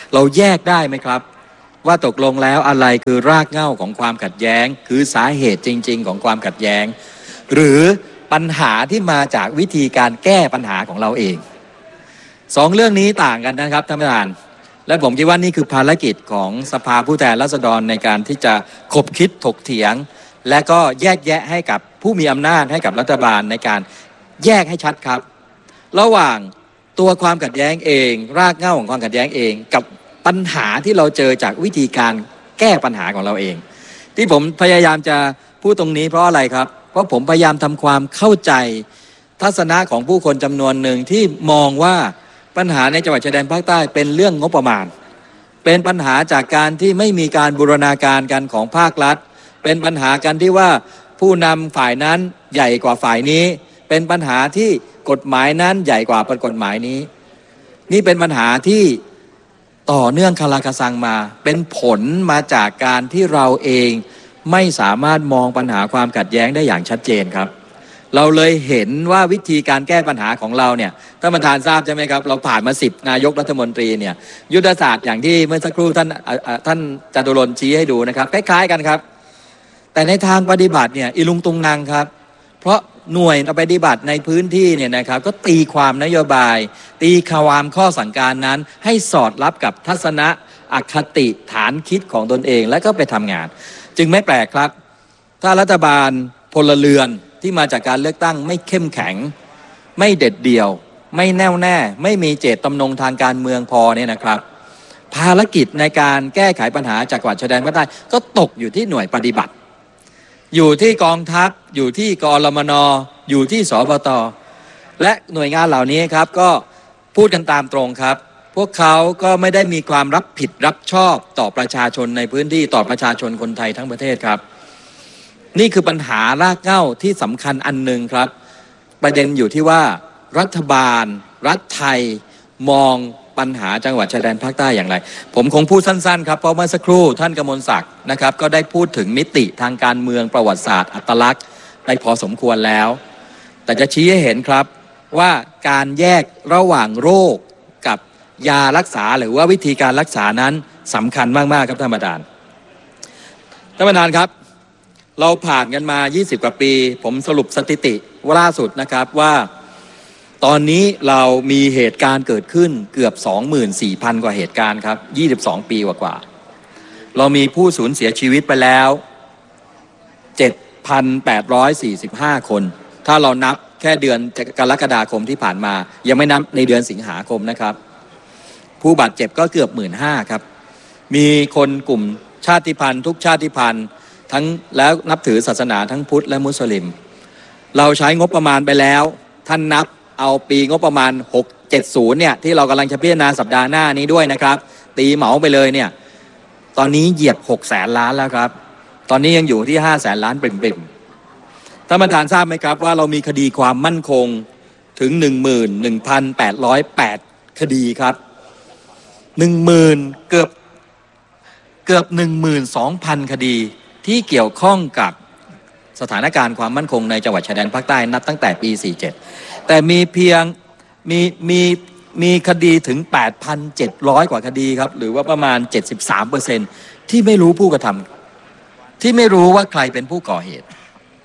S5: เราแยกได้ไหมครับว่าตกลงแล้วอะไรคือรากเหง้าของความขัดแย้งคือสาเหตุจริงๆของความขัดแย้งหรือปัญหาที่มาจากวิธีการแก้ปัญหาของเราเองสองเรื่องนี้ต่างกันนะครับท่านประธานและผมคิดว่านี่คือภารกิจของสภาผู้แทนราษฎรในการที่จะคบคิดถกเถียงและก็แยกแยะให้กับผู้มีอำนาจให้กับรัฐบาลในการแยกให้ชัดครับระหว่างตัวความขัดแย้งเองรากเหง้าของความขัดแย้งเองกับปัญหาที่เราเจอจากวิธีการแก้ปัญหาของเราเองที่ผมพยายามจะพูดตรงนี้เพราะอะไรครับเพราะผมพยายามทำความเข้าใจทัศนะของผู้คนจำนวนหนึ่งที่มองว่าปัญหาในจังหวัดชายแดนภาคใต้เป็นเรื่องงบประมาณเป็นปัญหาจากการที่ไม่มีการบูรณาการกันของภาครัฐเป็นปัญหากันที่ว่าผู้นำฝ่ายนั้นใหญ่กว่าฝ่ายนี้เป็นปัญหาที่กฎหมายนั้นใหญ่กว่ากฎหมายนี้นี่เป็นปัญหาที่ต่อเนื่องคาราคาซังมาเป็นผลมาจากการที่เราเองไม่สามารถมองปัญหาความขัดแย้งได้อย่างชัดเจนครับเราเลยเห็นว่าวิธีการแก้ปัญหาของเราเนี่ยท่านประธานทราบใช่ไหมครับเราผ่านมาสิบนายกรัฐมนตรีเนี่ยยุทธศาสตร์อย่างที่เมื่อสักครู่ท่านท่านจตุรนต์ชี้ให้ดูนะครับคล้ายๆกันครับแต่ในทางปฏิบัติเนี่ยอีลุงตุงนางครับเพราะหน่วยปฏิบัติในพื้นที่เนี่ยนะครับก็ตีความนโยบายตีความข้อสั่งการนั้นให้สอดรับกับทัศนะอคติฐานคิดของตนเองแล้วก็ไปทำงานจึงไม่แปลกครับถ้ารัฐบาลพลเรือนที่มาจากการเลือกตั้งไม่เข้มแข็งไม่เด็ดเดี่ยวไม่แน่วแน่ไม่มีเจตจำนงทางการเมืองพอเนี่ยนะครับภารกิจในการแก้ไขปัญหาจากจังหวัดชายแดนภาคใต้ก็ตกอยู่ที่หน่วยปฏิบัติอยู่ที่กองทัพอยู่ที่กรมน.อยู่ที่สปต.และหน่วยงานเหล่านี้ครับก็พูดกันตามตรงครับพวกเขาก็ไม่ได้มีความรับผิดรับชอบต่อประชาชนในพื้นที่ต่อประชาชนคนไทยทั้งประเทศครับนี่คือปัญหารากเหง้าที่สำคัญอันหนึ่งครับประเด็นอยู่ที่ว่ารัฐบาลรัฐไทยมองปัญหาจังหวัดชายแดนภาคใต้อย่างไรผมคงพูดสั้นๆครับเพราะเมื่อสักครู่ท่านกมลศักดิ์นะครับก็ได้พูดถึงมิติทางการเมืองประวัติศาสตร์อัตลักษณ์ได้พอสมควรแล้วแต่จะชี้ให้เห็นครับว่าการแยกระหว่างโรคกับยารักษาหรือว่าวิธีการรักษานั้นสำคัญมากๆครับท่านประธานท่านประธานครับเราผ่านกันมายี่สิบกว่าปีผมสรุปสถิติล่าสุดนะครับว่าตอนนี้เรามีเหตุการณ์เกิดขึ้นเกือบ สองหมื่นสี่พัน กว่าเหตุการณ์ครับยี่สิบสองปีกว่าๆเรามีผู้สูญเสียชีวิตไปแล้ว เจ็ดพันแปดร้อยสี่สิบห้า คนถ้าเรานับแค่เดือนกรกฎาคมที่ผ่านมายังไม่นับในเดือนสิงหาคมนะครับผู้บาดเจ็บก็เกือบ หนึ่งหมื่นห้าพัน ครับมีคนกลุ่มชาติพันธุ์ทุกชาติพันธุ์ทั้งแล้วนับถือศาสนาทั้งพุทธและมุสลิมเราใช้งบประมาณไปแล้วท่านนับเอาปีงบประมาณหกเจ็ดศูนย์เนี่ยที่เรากำลังจะพิจารณาสัปดาห์หน้านี้ด้วยนะครับตีเหมาไปเลยเนี่ยตอนนี้เหยียบหกแสนล้านแล้วครับตอนนี้ยังอยู่ที่ห้าแสนล้านปริ่มๆท่านประธานทราบไหมครับว่าเรามีคดีความมั่นคงถึง หนึ่งหมื่นหนึ่งพันแปดร้อยแปด คดีครับ หนึ่งหมื่น เกือบเกือบ หนึ่งหมื่นสองพัน คดีที่เกี่ยวข้องกับสถานการณ์ความมั่นคงในจังหวัดชายแดนภาคใต้นับตั้งแต่ปีสี่สิบเจ็ดแต่มีเพียงมีมีมีคดีถึง แปดพันเจ็ดร้อย กว่าคดีครับหรือว่าประมาณ เจ็ดสิบสามเปอร์เซ็นต์ ที่ไม่รู้ผู้กระทำที่ไม่รู้ว่าใครเป็นผู้ก่อเหตุ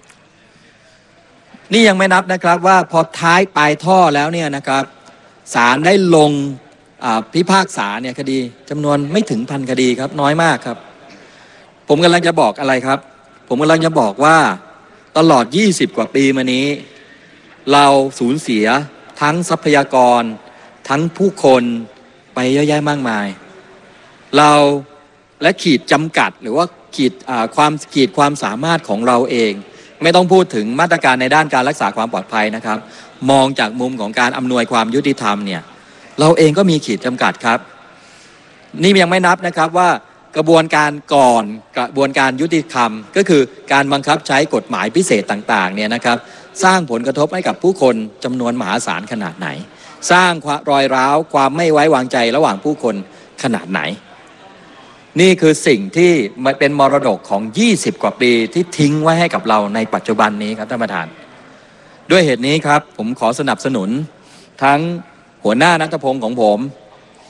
S5: นี่ยังไม่นับนะครับว่าพอท้ายปลายท่อแล้วเนี่ยนะครับศาลได้ลงพิพากษาเนี่ยคดีจำนวนไม่ถึงพันคดีครับน้อยมากครับผมกำลังจะบอกอะไรครับผมกำลังจะบอกว่าตลอดยี่สิบกว่าปีมานี้เราสูญเสียทั้งทรัพยากรทั้งผู้คนไปเยอะแยะมากมายเราและขีดจำกัดหรือว่าขีดความขีดความสามารถของเราเองไม่ต้องพูดถึงมาตรการในด้านการรักษาความปลอดภัยนะครับมองจากมุมของการอำนวยความยุติธรรมเนี่ยเราเองก็มีขีดจำกัดครับนี่ยังไม่นับนะครับว่ากระบวนการก่อนกระบวนการยุติธรรมก็คือการบังคับใช้กฎหมายพิเศษต่างๆเนี่ยนะครับสร้างผลกระทบให้กับผู้คนจำนวนมหาศาลขนาดไหนสร้างรอยร้าวความไม่ไว้วางใจระหว่างผู้คนขนาดไหนนี่คือสิ่งที่เป็นมรดกของยี่สิบกว่าปีที่ทิ้งไว้ให้กับเราในปัจจุบันนี้ครับท่านประธานด้วยเหตุนี้ครับผมขอสนับสนุนทั้งหัวหน้าณัฐพงศ์ของผม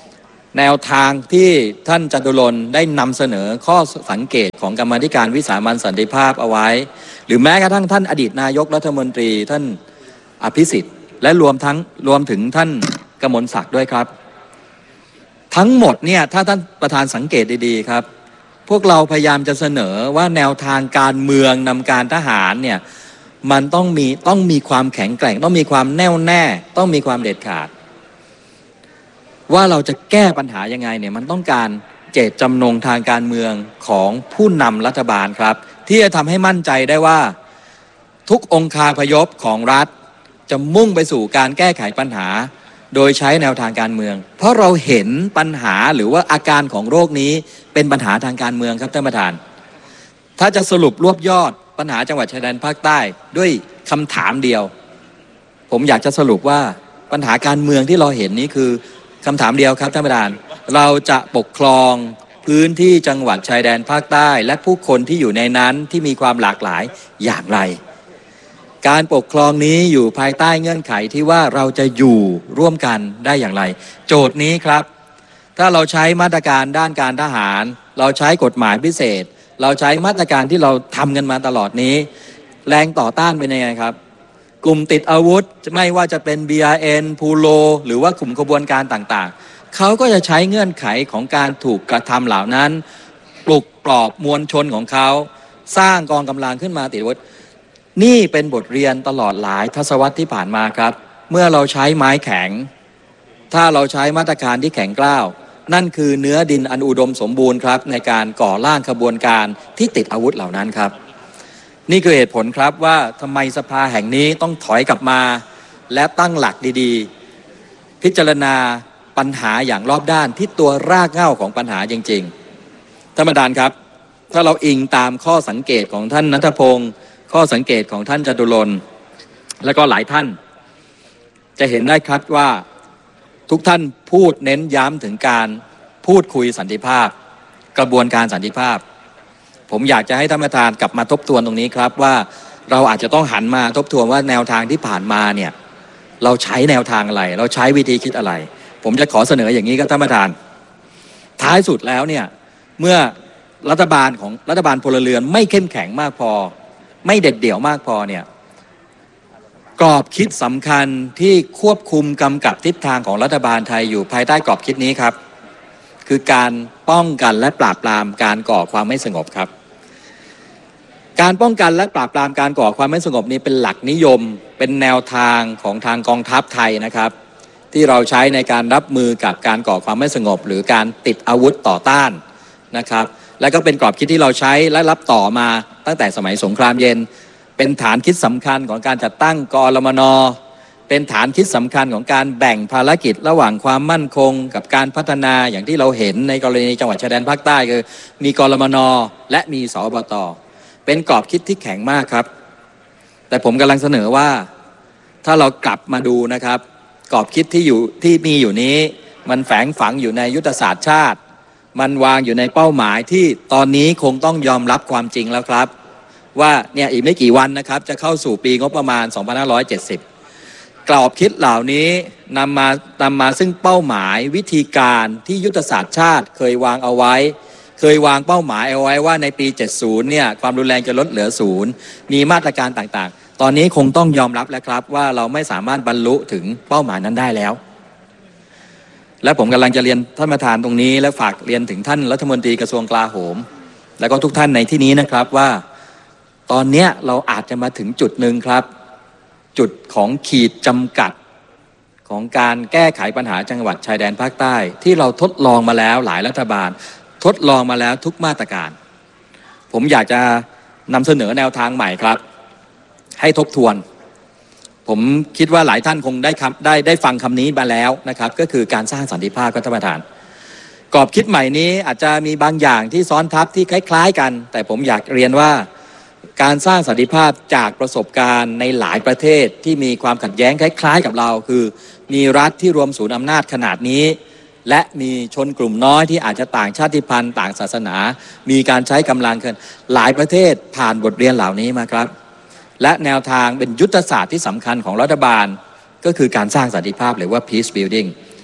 S5: แนวทางที่ท่านจตุรนต์ได้นำเสนอข้อสังเกตของกรรมาธิการวิสามัญสันติภาพเอาไว้หรือแม้กระทั่งท่านอดีตนายกรัฐมนตรีท่านอภิสิทธิ์และรวมทั้งรวมถึงท่านกมลศักดิ์ด้วยครับทั้งหมดเนี่ยถ้าท่านประธานสังเกตดีๆครับพวกเราพยายามจะเสนอว่าแนวทางการเมืองนำการทหารเนี่ยมันต้องมีต้องมีความแข็งแกร่งต้องมีความแน่วแน่ต้องมีความเด็ดขาดว่าเราจะแก้ปัญหายังไงเนี่ยมันต้องการเจตจำนงทางการเมืองของผู้นำรัฐบาลครับที่จะทำให้มั่นใจได้ว่าทุกองคาพยพของรัฐจะมุ่งไปสู่การแก้ไขปัญหาโดยใช้แนวทางการเมืองเพราะเราเห็นปัญหาหรือว่าอาการของโรคนี้เป็นปัญหาทางการเมืองครับท่านประธานถ้าจะสรุปรวบยอดปัญหาจังหวัดชายแดนภาคใต้ด้วยคำถามเดียวผมอยากจะสรุปว่าปัญหาการเมืองที่เราเห็นนี้คือคำถามเดียวครับท่านประธานเราจะปกครองพื้นที่จังหวัดชายแดนภาคใต้และผู้คนที่อยู่ในนั้นที่มีความหลากหลายอย่างไรการปกครองนี้อยู่ภายใต้เงื่อนไขที่ว่าเราจะอยู่ร่วมกันได้อย่างไรโจทย์นี้ครับถ้าเราใช้มาตรการด้านการทหารเราใช้กฎหมายพิเศษเราใช้มาตรการที่เราทำกันมาตลอดนี้แรงต่อต้านเป็นยังไงครับกลุ่มติดอาวุธไม่ว่าจะเป็น บี อาร์ เอ็น พูโลหรือว่ากลุ่มขบวนการต่างๆเขาก็จะใช้เงื่อนไขของการถูกกระทำเหล่านั้นปลุกปลอบมวลชนของเขาสร้างกองกำลังขึ้นมาติดอาวุธนี่เป็นบทเรียนตลอดหลายทศวรรษที่ผ่านมาครับเมื่อเราใช้ไม้แข็งถ้าเราใช้มาตรการที่แข็งกร้าวนั่นคือเนื้อดินอันอุดมสมบูรณ์ครับในการก่อร่างขบวนการที่ติดอาวุธเหล่านั้นครับนี่คือเหตุผลครับว่าทำไมสภาแห่งนี้ต้องถอยกลับมาและตั้งหลักดีๆพิจารณาปัญหาอย่างรอบด้านที่ตัวรากเหง้าของปัญหาจริงๆท่านประธานครับถ้าเราอิงตามข้อสังเกตของท่านณัฐพงศ์ข้อสังเกตของท่านจตุรนต์และก็หลายท่านจะเห็นได้ครับว่าทุกท่านพูดเน้นย้ำถึงการพูดคุยสันติภาพกระบวนการสันติภาพผมอยากจะให้ท่านประธานกลับมาทบทวนตรงนี้ครับว่าเราอาจจะต้องหันมาทบทวนว่าแนวทางที่ผ่านมาเนี่ยเราใช้แนวทางอะไรเราใช้วิธีคิดอะไรผมจะขอเสนออย่างนี้ครับท่านประธานท้ายสุดแล้วเนี่ยเมื่อรัฐบาลของรัฐบาลพลเรือนไม่เข้มแข็งมากพอไม่เด็ดเดี่ยวมากพอเนี่ยกรอบคิดสำคัญที่ควบคุมกำกับทิศทางของรัฐบาลไทยอยู่ภายใต้กรอบคิดนี้ครับคือการป้องกันและปราบปรามการก่อความไม่สงบครับการป้องกันและปราบปรามการก่อความไม่สงบนี้เป็นหลักนิยมเป็นแนวทางของทางกองทัพไทยนะครับที่เราใช้ในการรับมือกับการก่อความไม่สงบหรือการติดอาวุธต่อต้านนะครับและก็เป็นกรอบคิดที่เราใช้และรับต่อมาตั้งแต่สมัยสงครามเย็นเป็นฐานคิดสำคัญของการจัดตั้งกรมน.เป็นฐานคิดสำคัญของการแบ่งภารกิจระหว่างความมั่นคงกับการพัฒนาอย่างที่เราเห็นในกรณีจังหวัดชายแดนภาคใต้คือมีกรมน.และมีสบต.เป็นกรอบคิดที่แข็งมากครับแต่ผมกำลังเสนอว่าถ้าเรากลับมาดูนะครับกรอบคิดที่อยู่ที่มีอยู่นี้มันแฝงฝังอยู่ในยุทธศาสตร์ชาติมันวางอยู่ในเป้าหมายที่ตอนนี้คงต้องยอมรับความจริงแล้วครับว่าเนี่ยอีกไม่กี่วันนะครับจะเข้าสู่ปีงบประมาณสองพันห้าร้อยเจ็ดสิบกรอบคิดเหล่านี้นำมานำมาซึ่งเป้าหมายวิธีการที่ยุทธศาสตร์ชาติเคยวางเอาไว้เคยวางเป้าหมายเอาไว้ว่าในปีเจ็ดสิบเนี่ยความรุนแรงจะลดเหลือศูนย์มีมาตรการต่างๆตอนนี้คงต้องยอมรับแล้วครับว่าเราไม่สามารถบรรลุถึงเป้าหมายนั้นได้แล้วและผมกำลังจะเรียนท่านประธานตรงนี้และฝากเรียนถึงท่านรัฐมนตรีกระทรวงกลาโหมและก็ทุกท่านในที่นี้นะครับว่าตอนนี้เราอาจจะมาถึงจุดหนึ่งครับจุดของขีดจำกัดของการแก้ไขปัญหาจังหวัดชายแดนภาคใต้ที่เราทดลองมาแล้วหลายรัฐบาลทดลองมาแล้วทุกมาตรการผมอยากจะนำเสนอแนวทางใหม่ครับให้ทบทวนผมคิดว่าหลายท่านคงได้ครับได้ได้ฟังคำนี้มาแล้วนะครับก็คือการสร้างสันติภาพครับท่านประธานกรอบคิดใหม่นี้อาจจะมีบางอย่างที่ซ้อนทับที่คล้ายๆกันแต่ผมอยากเรียนว่าการสร้างสันติภาพจากประสบการณ์ในหลายประเทศที่มีความขัดแย้งคล้ายๆกับเราคือมีรัฐที่รวมศูนย์อำนาจขนาดนี้และมีชนกลุ่มน้อยที่อาจจะต่างชาติพันธุ์ต่างศาสนามีการใช้กำลังกันหลายประเทศผ่านบทเรียนเหล่านี้มาครับและแนวทางเป็นยุทธศาสตร์ที่สำคัญของรัฐบาลก็คือการสร้างสันติภาพหรือว่า peace building ผ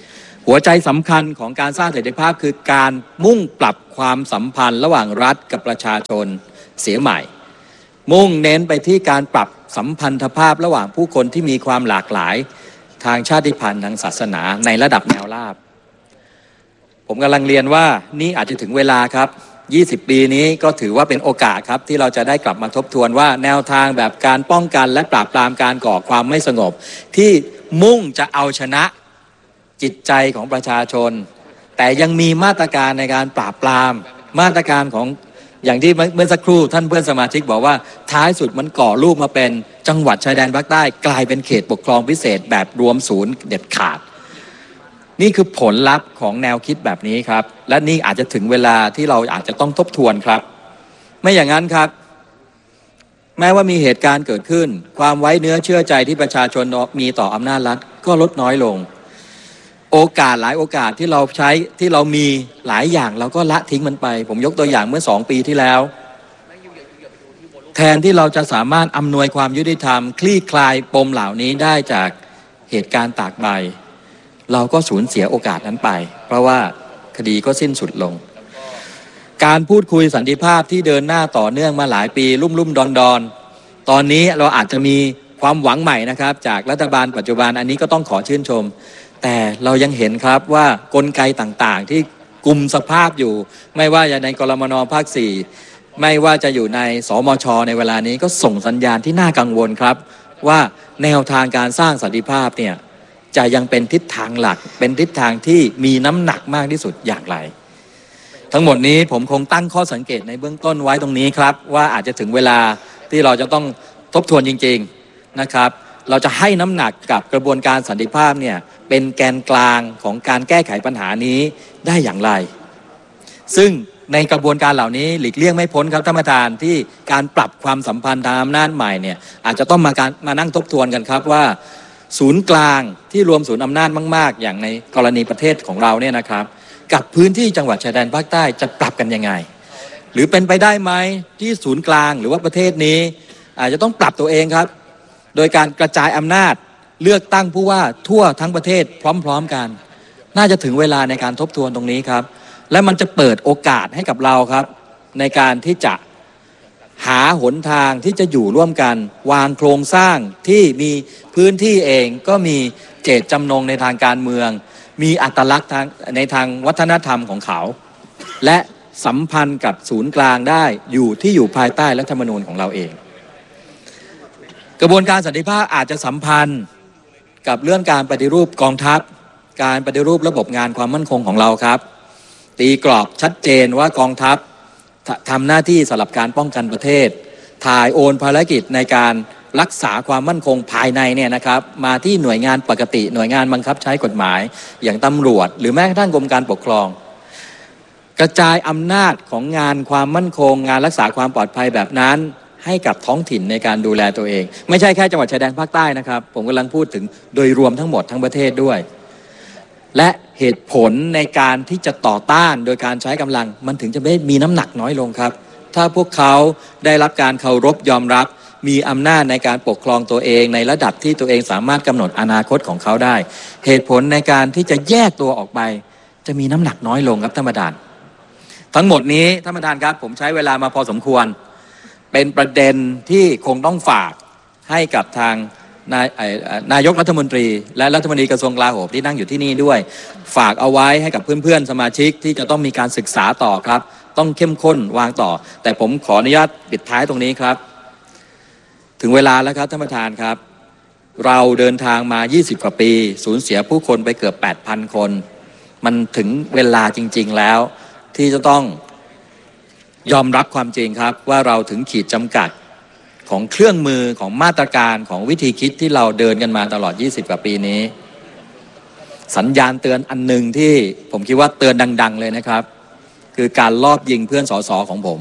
S5: หัวใจสำคัญของการสร้างเสถียรภาพคือการมุ่งปรับความสัมพันธ์ระหว่างรัฐกับประชาชนเสียใหม่มุ่งเน้นไปที่การปรับสัมพันธภาพระหว่างผู้คนที่มีความหลากหลายทางชาติพันธุ์ทางศาสนาในระดับแนวราบผมกำลังเรียนว่านี่อาจจะถึงเวลาครับยี่สิบปีนี้ก็ถือว่าเป็นโอกาสครับที่เราจะได้กลับมาทบทวนว่าแนวทางแบบการป้องกันและปราบปรามการก่อความไม่สงบที่มุ่งจะเอาชนะจิตใจของประชาชนแต่ยังมีมาตรการในการปราบปรามมาตรการของอย่างที่เมื่อสักครู่ท่านเพื่อนสมาชิกบอกว่าท้ายสุดมันก่อรูปมาเป็นจังหวัดชายแดนภาคใต้กลายเป็นเขตปกครองพิเศษแบบรวมศูนย์เด็ดขาดนี่คือผลลัพธ์ของแนวคิดแบบนี้ครับและนี่อาจจะถึงเวลาที่เราอาจจะต้องทบทวนครับไม่อย่างนั้นครับแม้ว่ามีเหตุการณ์เกิดขึ้นความไว้เนื้อเชื่อใจที่ประชาชนมีต่ออำนาจรัฐก็ลดน้อยลงโอกาสหลายโอกาสที่เราใช้ที่เรามีหลายอย่างเราก็ละทิ้งมันไปผมยกตัวอย่างเมื่อสองปีที่แล้วแทนที่เราจะสามารถอำนวยความยุติธรรมคลี่คลายปมเหล่านี้ได้จากเหตุการณ์ตากใบเราก็สูญเสียโอกาสนั้นไปเพราะว่าคดีก็สิ้นสุดลงการพูดคุยสันติภาพที่เดินหน้าต่อเนื่องมาหลายปีลุ่มลุ่มดอนดอนตอนนี้เราอาจจะมีความหวังใหม่นะครับจากรัฐบาลปัจจุบันอันนี้ก็ต้องขอชื่นชมแต่เรายังเห็นครับว่ากลไกต่างๆที่กุมสภาพอยู่ไม่ว่าจะในกรมน.ภาคสี่ไม่ว่าจะอยู่ในสมช.ในเวลานี้ก็ส่งสัญญาณที่น่ากังวลครับว่าแนวทางการสร้างสันติภาพเนี่ยจะยังเป็นทิศทางหลักเป็นทิศทางที่มีน้ำหนักมากที่สุดอย่างไรทั้งหมดนี้ผมคงตั้งข้อสังเกตในเบื้องต้นไว้ตรงนี้ครับว่าอาจจะถึงเวลาที่เราจะต้องทบทวนจริงๆนะครับเราจะให้น้ำหนักกับกระบวนการสันติภาพเนี่ยเป็นแกนกลางของการแก้ไขปัญหานี้ได้อย่างไรซึ่งในกระบวนการเหล่านี้หลีกเลี่ยงไม่พ้นครับท่านประธานที่การปรับความสัมพันธ์ทางอำนาจใหม่เนี่ยอาจจะต้องมาการมานั่งทบทวนกันครับว่าศูนย์กลางที่รวมศูนย์อำนาจมากๆอย่างในกรณีประเทศของเราเนี่ยนะครับกับพื้นที่จังหวัดชายแดนภาคใต้จะปรับกันยังไงหรือเป็นไปได้ไหมที่ศูนย์กลางหรือว่าประเทศนี้อาจจะต้องปรับตัวเองครับโดยการกระจายอำนาจเลือกตั้งผู้ว่าทั่วทั้งประเทศพร้อมๆกันน่าจะถึงเวลาในการทบทวนตรงนี้ครับและมันจะเปิดโอกาสให้กับเราครับในการที่จะหาหนทางที่จะอยู่ร่วมกันวางโครงสร้างที่มีพื้นที่เองก็มีเจตจำนงในทางการเมืองมีอัตลักษณ์ทางในทางวัฒนธรรมของเขาและสัมพันธ์กับศูนย์กลางได้อยู่ที่อยู่ภายใต้รัฐธรรมนูญของเราเองกระบวนการสันติภาพอาจจะสัมพันธ์กับเรื่องการปฏิรูปกองทัพการปฏิรูประบบงานความมั่นคงของเราครับตีกรอบชัดเจนว่ากองทัพทำหน้าที่สำหรับการป้องกันประเทศถ่ายโอนภารกิจในการรักษาความมั่นคงภายในเนี่ยนะครับมาที่หน่วยงานปกติหน่วยงานบังคับใช้กฎหมายอย่างตำรวจหรือแม้กระทั่งกรมการปกครองกระจายอำนาจของงานความมั่นคงงานรักษาความปลอดภัยแบบนั้นให้กับท้องถิ่นในการดูแลตัวเองไม่ใช่แค่จังหวัดชายแดนภาคใต้นะครับผมกำลังพูดถึงโดยรวมทั้งหมดทั้งประเทศด้วยและเหตุผลในการที่จะต่อต้านโดยการใช้กำลังมันถึงจะไม่มีน้ำหนักน้อยลงครับถ้าพวกเขาได้รับการเคารพยอมรับมีอำนาจในการปกครองตัวเองในระดับที่ตัวเองสามารถกำหนดอนาคตของเขาได้เหตุผลในการที่จะแยกตัวออกไปจะมีน้ำหนักน้อยลงครับท่านประธานทั้งหมดนี้ท่านประธานครับผมใช้เวลามาพอสมควรเป็นประเด็นที่คงต้องฝากให้กับทางนายนายกรัฐมนตรีและรัฐมนตรีกระทรวงกลาโหมที่นั่งอยู่ที่นี่ด้วยฝากเอาไว้ให้กับเพื่อนๆสมาชิกที่จะต้องมีการศึกษาต่อครับต้องเข้มข้นวางต่อแต่ผมขออนุญาตปิดท้ายตรงนี้ครับถึงเวลาแล้วครับท่านประธานครับเราเดินทางมายี่สิบกว่าปีสูญเสียผู้คนไปเกือบ แปดพัน คนมันถึงเวลาจริงๆแล้วที่จะต้องยอมรับความจริงครับว่าเราถึงขีดจำกัดของเครื่องมือของมาตรการของวิธีคิดที่เราเดินกันมาตลอดยี่สิบกว่าปีนี้สัญญาณเตือนอันหนึ่งที่ผมคิดว่าเตือนดังๆเลยนะครับคือการลอบยิงเพื่อนสสของผม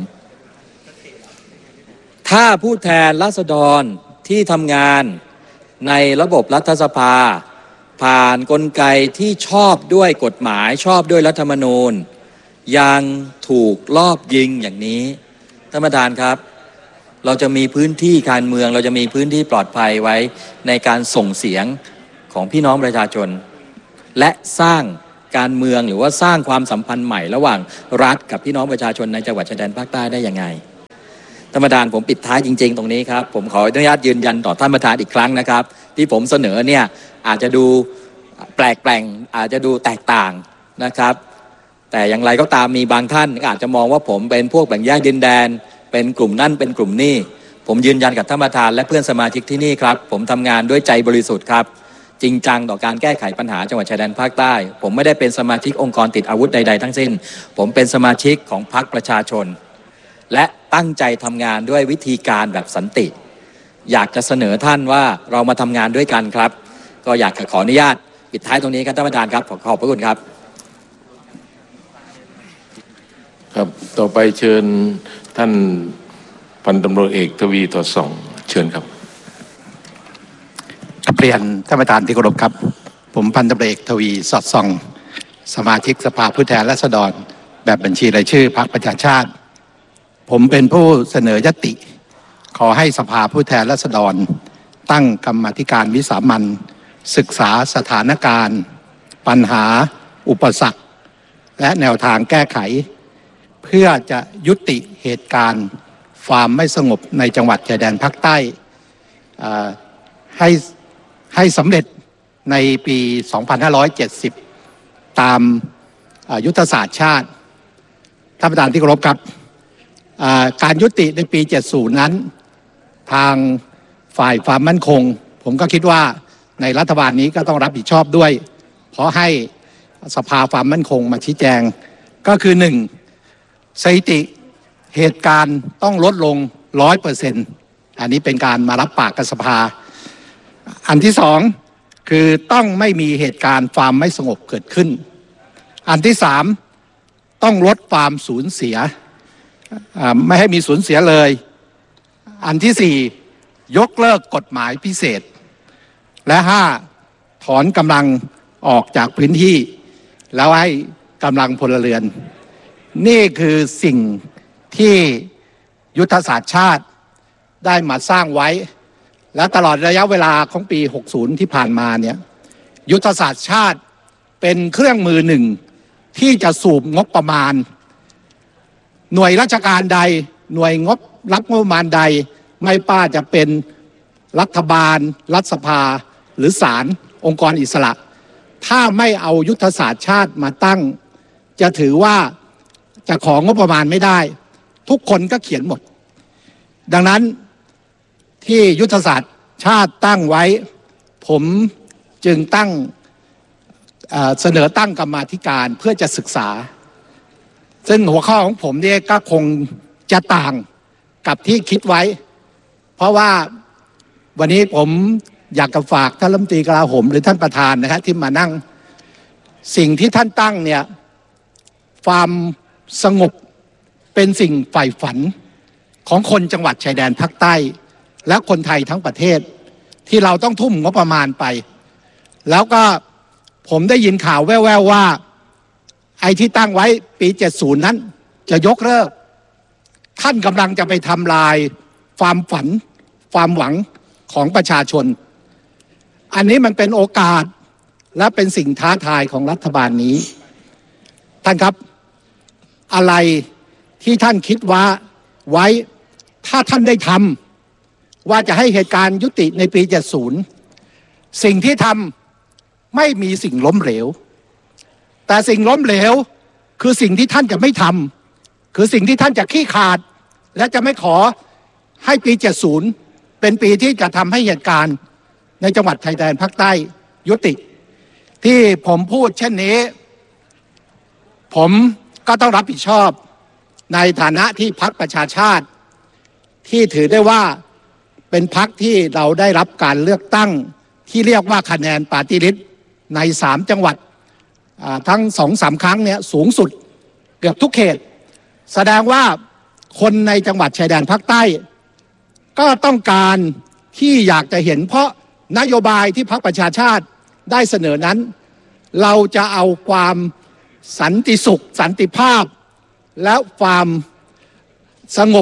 S5: ถ้าผู้แทนราษฎรที่ทำงานในระบบรัฐสภาผ่านกลไกที่ชอบด้วยกฎหมายชอบด้วยรัฐธรรมนูญยังถูกลอบยิงอย่างนี้ท่านประธานครับเราจะมีพื้นที่การเมืองเราจะมีพื้นที่ปลอดภัยไว้ในการส่งเสียงของพี่น้องประชาชนและสร้างการเมืองหรือว่าสร้างความสัมพันธ์ใหม่ระหว่างรัฐกับพี่น้องประชาชนในจังหวัดชายแดนภาคใต้ได้ยังไงท่านประธานผมปิดท้ายจริงๆตรงนี้ครับผมขออนุญาตยืนยันต่อท่านประธานอีกครั้งนะครับที่ผมเสนอเนี่ยอาจจะดูแปลกแปลงอาจจะดูแตกต่างนะครับแต่อย่างไรก็ตามมีบางท่านอาจจะมองว่าผมเป็นพวกแบ่งแยกดินแดนเป็นกลุ่มนั่นเป็นกลุ่มนี่ผมยืนยันกับท่านประธานและเพื่อนสมาชิกที่นี่ครับผมทำงานด้วยใจบริสุทธิ์ครับจริงจังต่อการแก้ไขปัญหาจังหวัดชายแดนภาคใต้ผมไม่ได้เป็นสมาชิกองค์กรติดอาวุธใดๆทั้งสิ้นผมเป็นสมาชิกของพรรคประชาชนและตั้งใจทำงานด้วยวิธีการแบบสันติอยากจะเสนอท่านว่าเรามาทำงานด้วยกันครับก็อยากขออนุญาตปิดท้ายตรงนี้ครับท่านประธานครับขอขอบพระคุณครับ
S2: ครับต่อไปเชิญท่านพันตำรวจเอกทวีต่อส่องเชิญครับ
S6: เรียนท่านประธานที่เคารพครับผมพันตำรวจเอกทวีสอดส่องสมาชิกสภาผู้แทนราษฎรแบบบัญชีรายชื่อพรรคประชาชาติผมเป็นผู้เสนอยติขอให้สภาผู้แทนราษฎรตั้งกรรมาธิการวิสามัญศึกษาสถานการณ์ปัญหาอุปสรรคและแนวทางแก้ไขเพื่อจะยุติเหตุการณ์ความไม่สงบในจังหวัดชายแดนภาคใต้ให้ให้สำเร็จในปี สองพันห้าร้อยเจ็ดสิบ ตามยุทธศาสตร์ชาติท่านประธานที่เคารพครับการยุติในปี เจ็ดสิบ นั้นทางฝ่ายความมั่นคงผมก็คิดว่าในรัฐบาลนี้ก็ต้องรับผิดชอบด้วยเพราะให้สภาความมั่นคงมาชี้แจงก็คือหนึ่งสถิติเหตุการณ์ต้องลดลง ร้อยเปอร์เซ็นต์ อันนี้เป็นการมารับปากกับสภาอันที่สองคือต้องไม่มีเหตุการณ์ความไม่สงบเกิดขึ้นอันที่สามต้องลดความสูญเสียไม่ให้มีสูญเสียเลยอันที่สี่ยกเลิกกฎหมายพิเศษและห้าถอนกำลังออกจากพื้นที่แล้วให้กำลังพลเรือนนี่คือสิ่งที่ยุทธศาสตร์ชาติได้มาสร้างไว้และตลอดระยะเวลาของปีหกสิบที่ผ่านมาเนี่ยยุทธศาสตร์ชาติเป็นเครื่องมือหนึ่งที่จะสูบงบประมาณหน่วยราชการใดหน่วยงบรับงบประมาณใดไม่ป้าจะเป็นรัฐบาลรัฐสภาหรือศาลองค์กรอิสระถ้าไม่เอายุทธศาสตร์ชาติมาตั้งจะถือว่าจะของงบประมาณไม่ได้ทุกคนก็เขียนหมดดังนั้นที่ยุทธศาสตร์ชาติตั้งไว้ผมจึงตั้งเสนอตั้งกรรมาธิการเพื่อจะศึกษาซึ่งหัวข้อของผมเนี่ยก็คงจะต่างกับที่คิดไว้เพราะว่าวันนี้ผมอยากจะฝากท่านรัฐมนตรีกลาโหมหรือท่านประธานนะครับที่มานั่งสิ่งที่ท่านตั้งเนี่ยความสงบเป็นสิ่งใฝ่ฝันของคนจังหวัดชายแดนภาคใต้และคนไทยทั้งประเทศที่เราต้องทุ่มงบประมาณไปแล้วก็ผมได้ยินข่าวแว่วๆว่าไอ้ที่ตั้งไว้ปีเจ็ดสิบนั้นจะยกเลิกท่านกำลังจะไปทำลายความฝันความหวังของประชาชนอันนี้มันเป็นโอกาสและเป็นสิ่งท้าทายของรัฐบาลนี้ท่านครับอะไรที่ท่านคิดว่าไว้ถ้าท่านได้ทำว่าจะให้เหตุการณ์ยุติในปีเจ็ดสิบสิ่งที่ทำไม่มีสิ่งล้มเหลวแต่สิ่งล้มเหลวคือสิ่งที่ท่านจะไม่ทำคือสิ่งที่ท่านจะขี้ขาดและจะไม่ขอให้ปีเจ็ดสิบเป็นปีที่จะทำให้เหตุการณ์ในจังหวัดชายแดนภาคใต้ยุติที่ผมพูดเช่นนี้ผมก็ต้องรับผิดชอบในฐานะที่พรรคประชาชาติที่ถือได้ว่าเป็นพรรคที่เราได้รับการเลือกตั้งที่เรียกว่าคะแนนปาร์ตี้ลิสต์ในสามจังหวัดทั้งสองสามครั้งเนี่ยสูงสุดเกือบทุกเขตแสดงว่าคนในจังหวัดชายแดนภาคใต้ก็ต้องการที่อยากจะเห็นเพราะนโยบายที่พรรคประชาชาติได้เสนอนั้นเราจะเอาความสันติสุขสันติภาพและความสงบ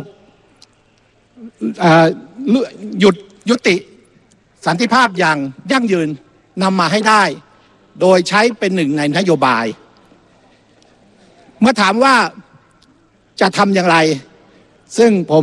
S6: หยุดยุติสันติภาพอย่างยั่งยืนนำมาให้ได้โดยใช้เป็นหนึ่งในนโยบายเมื่อถามว่าจะทำอย่างไรซึ่งผม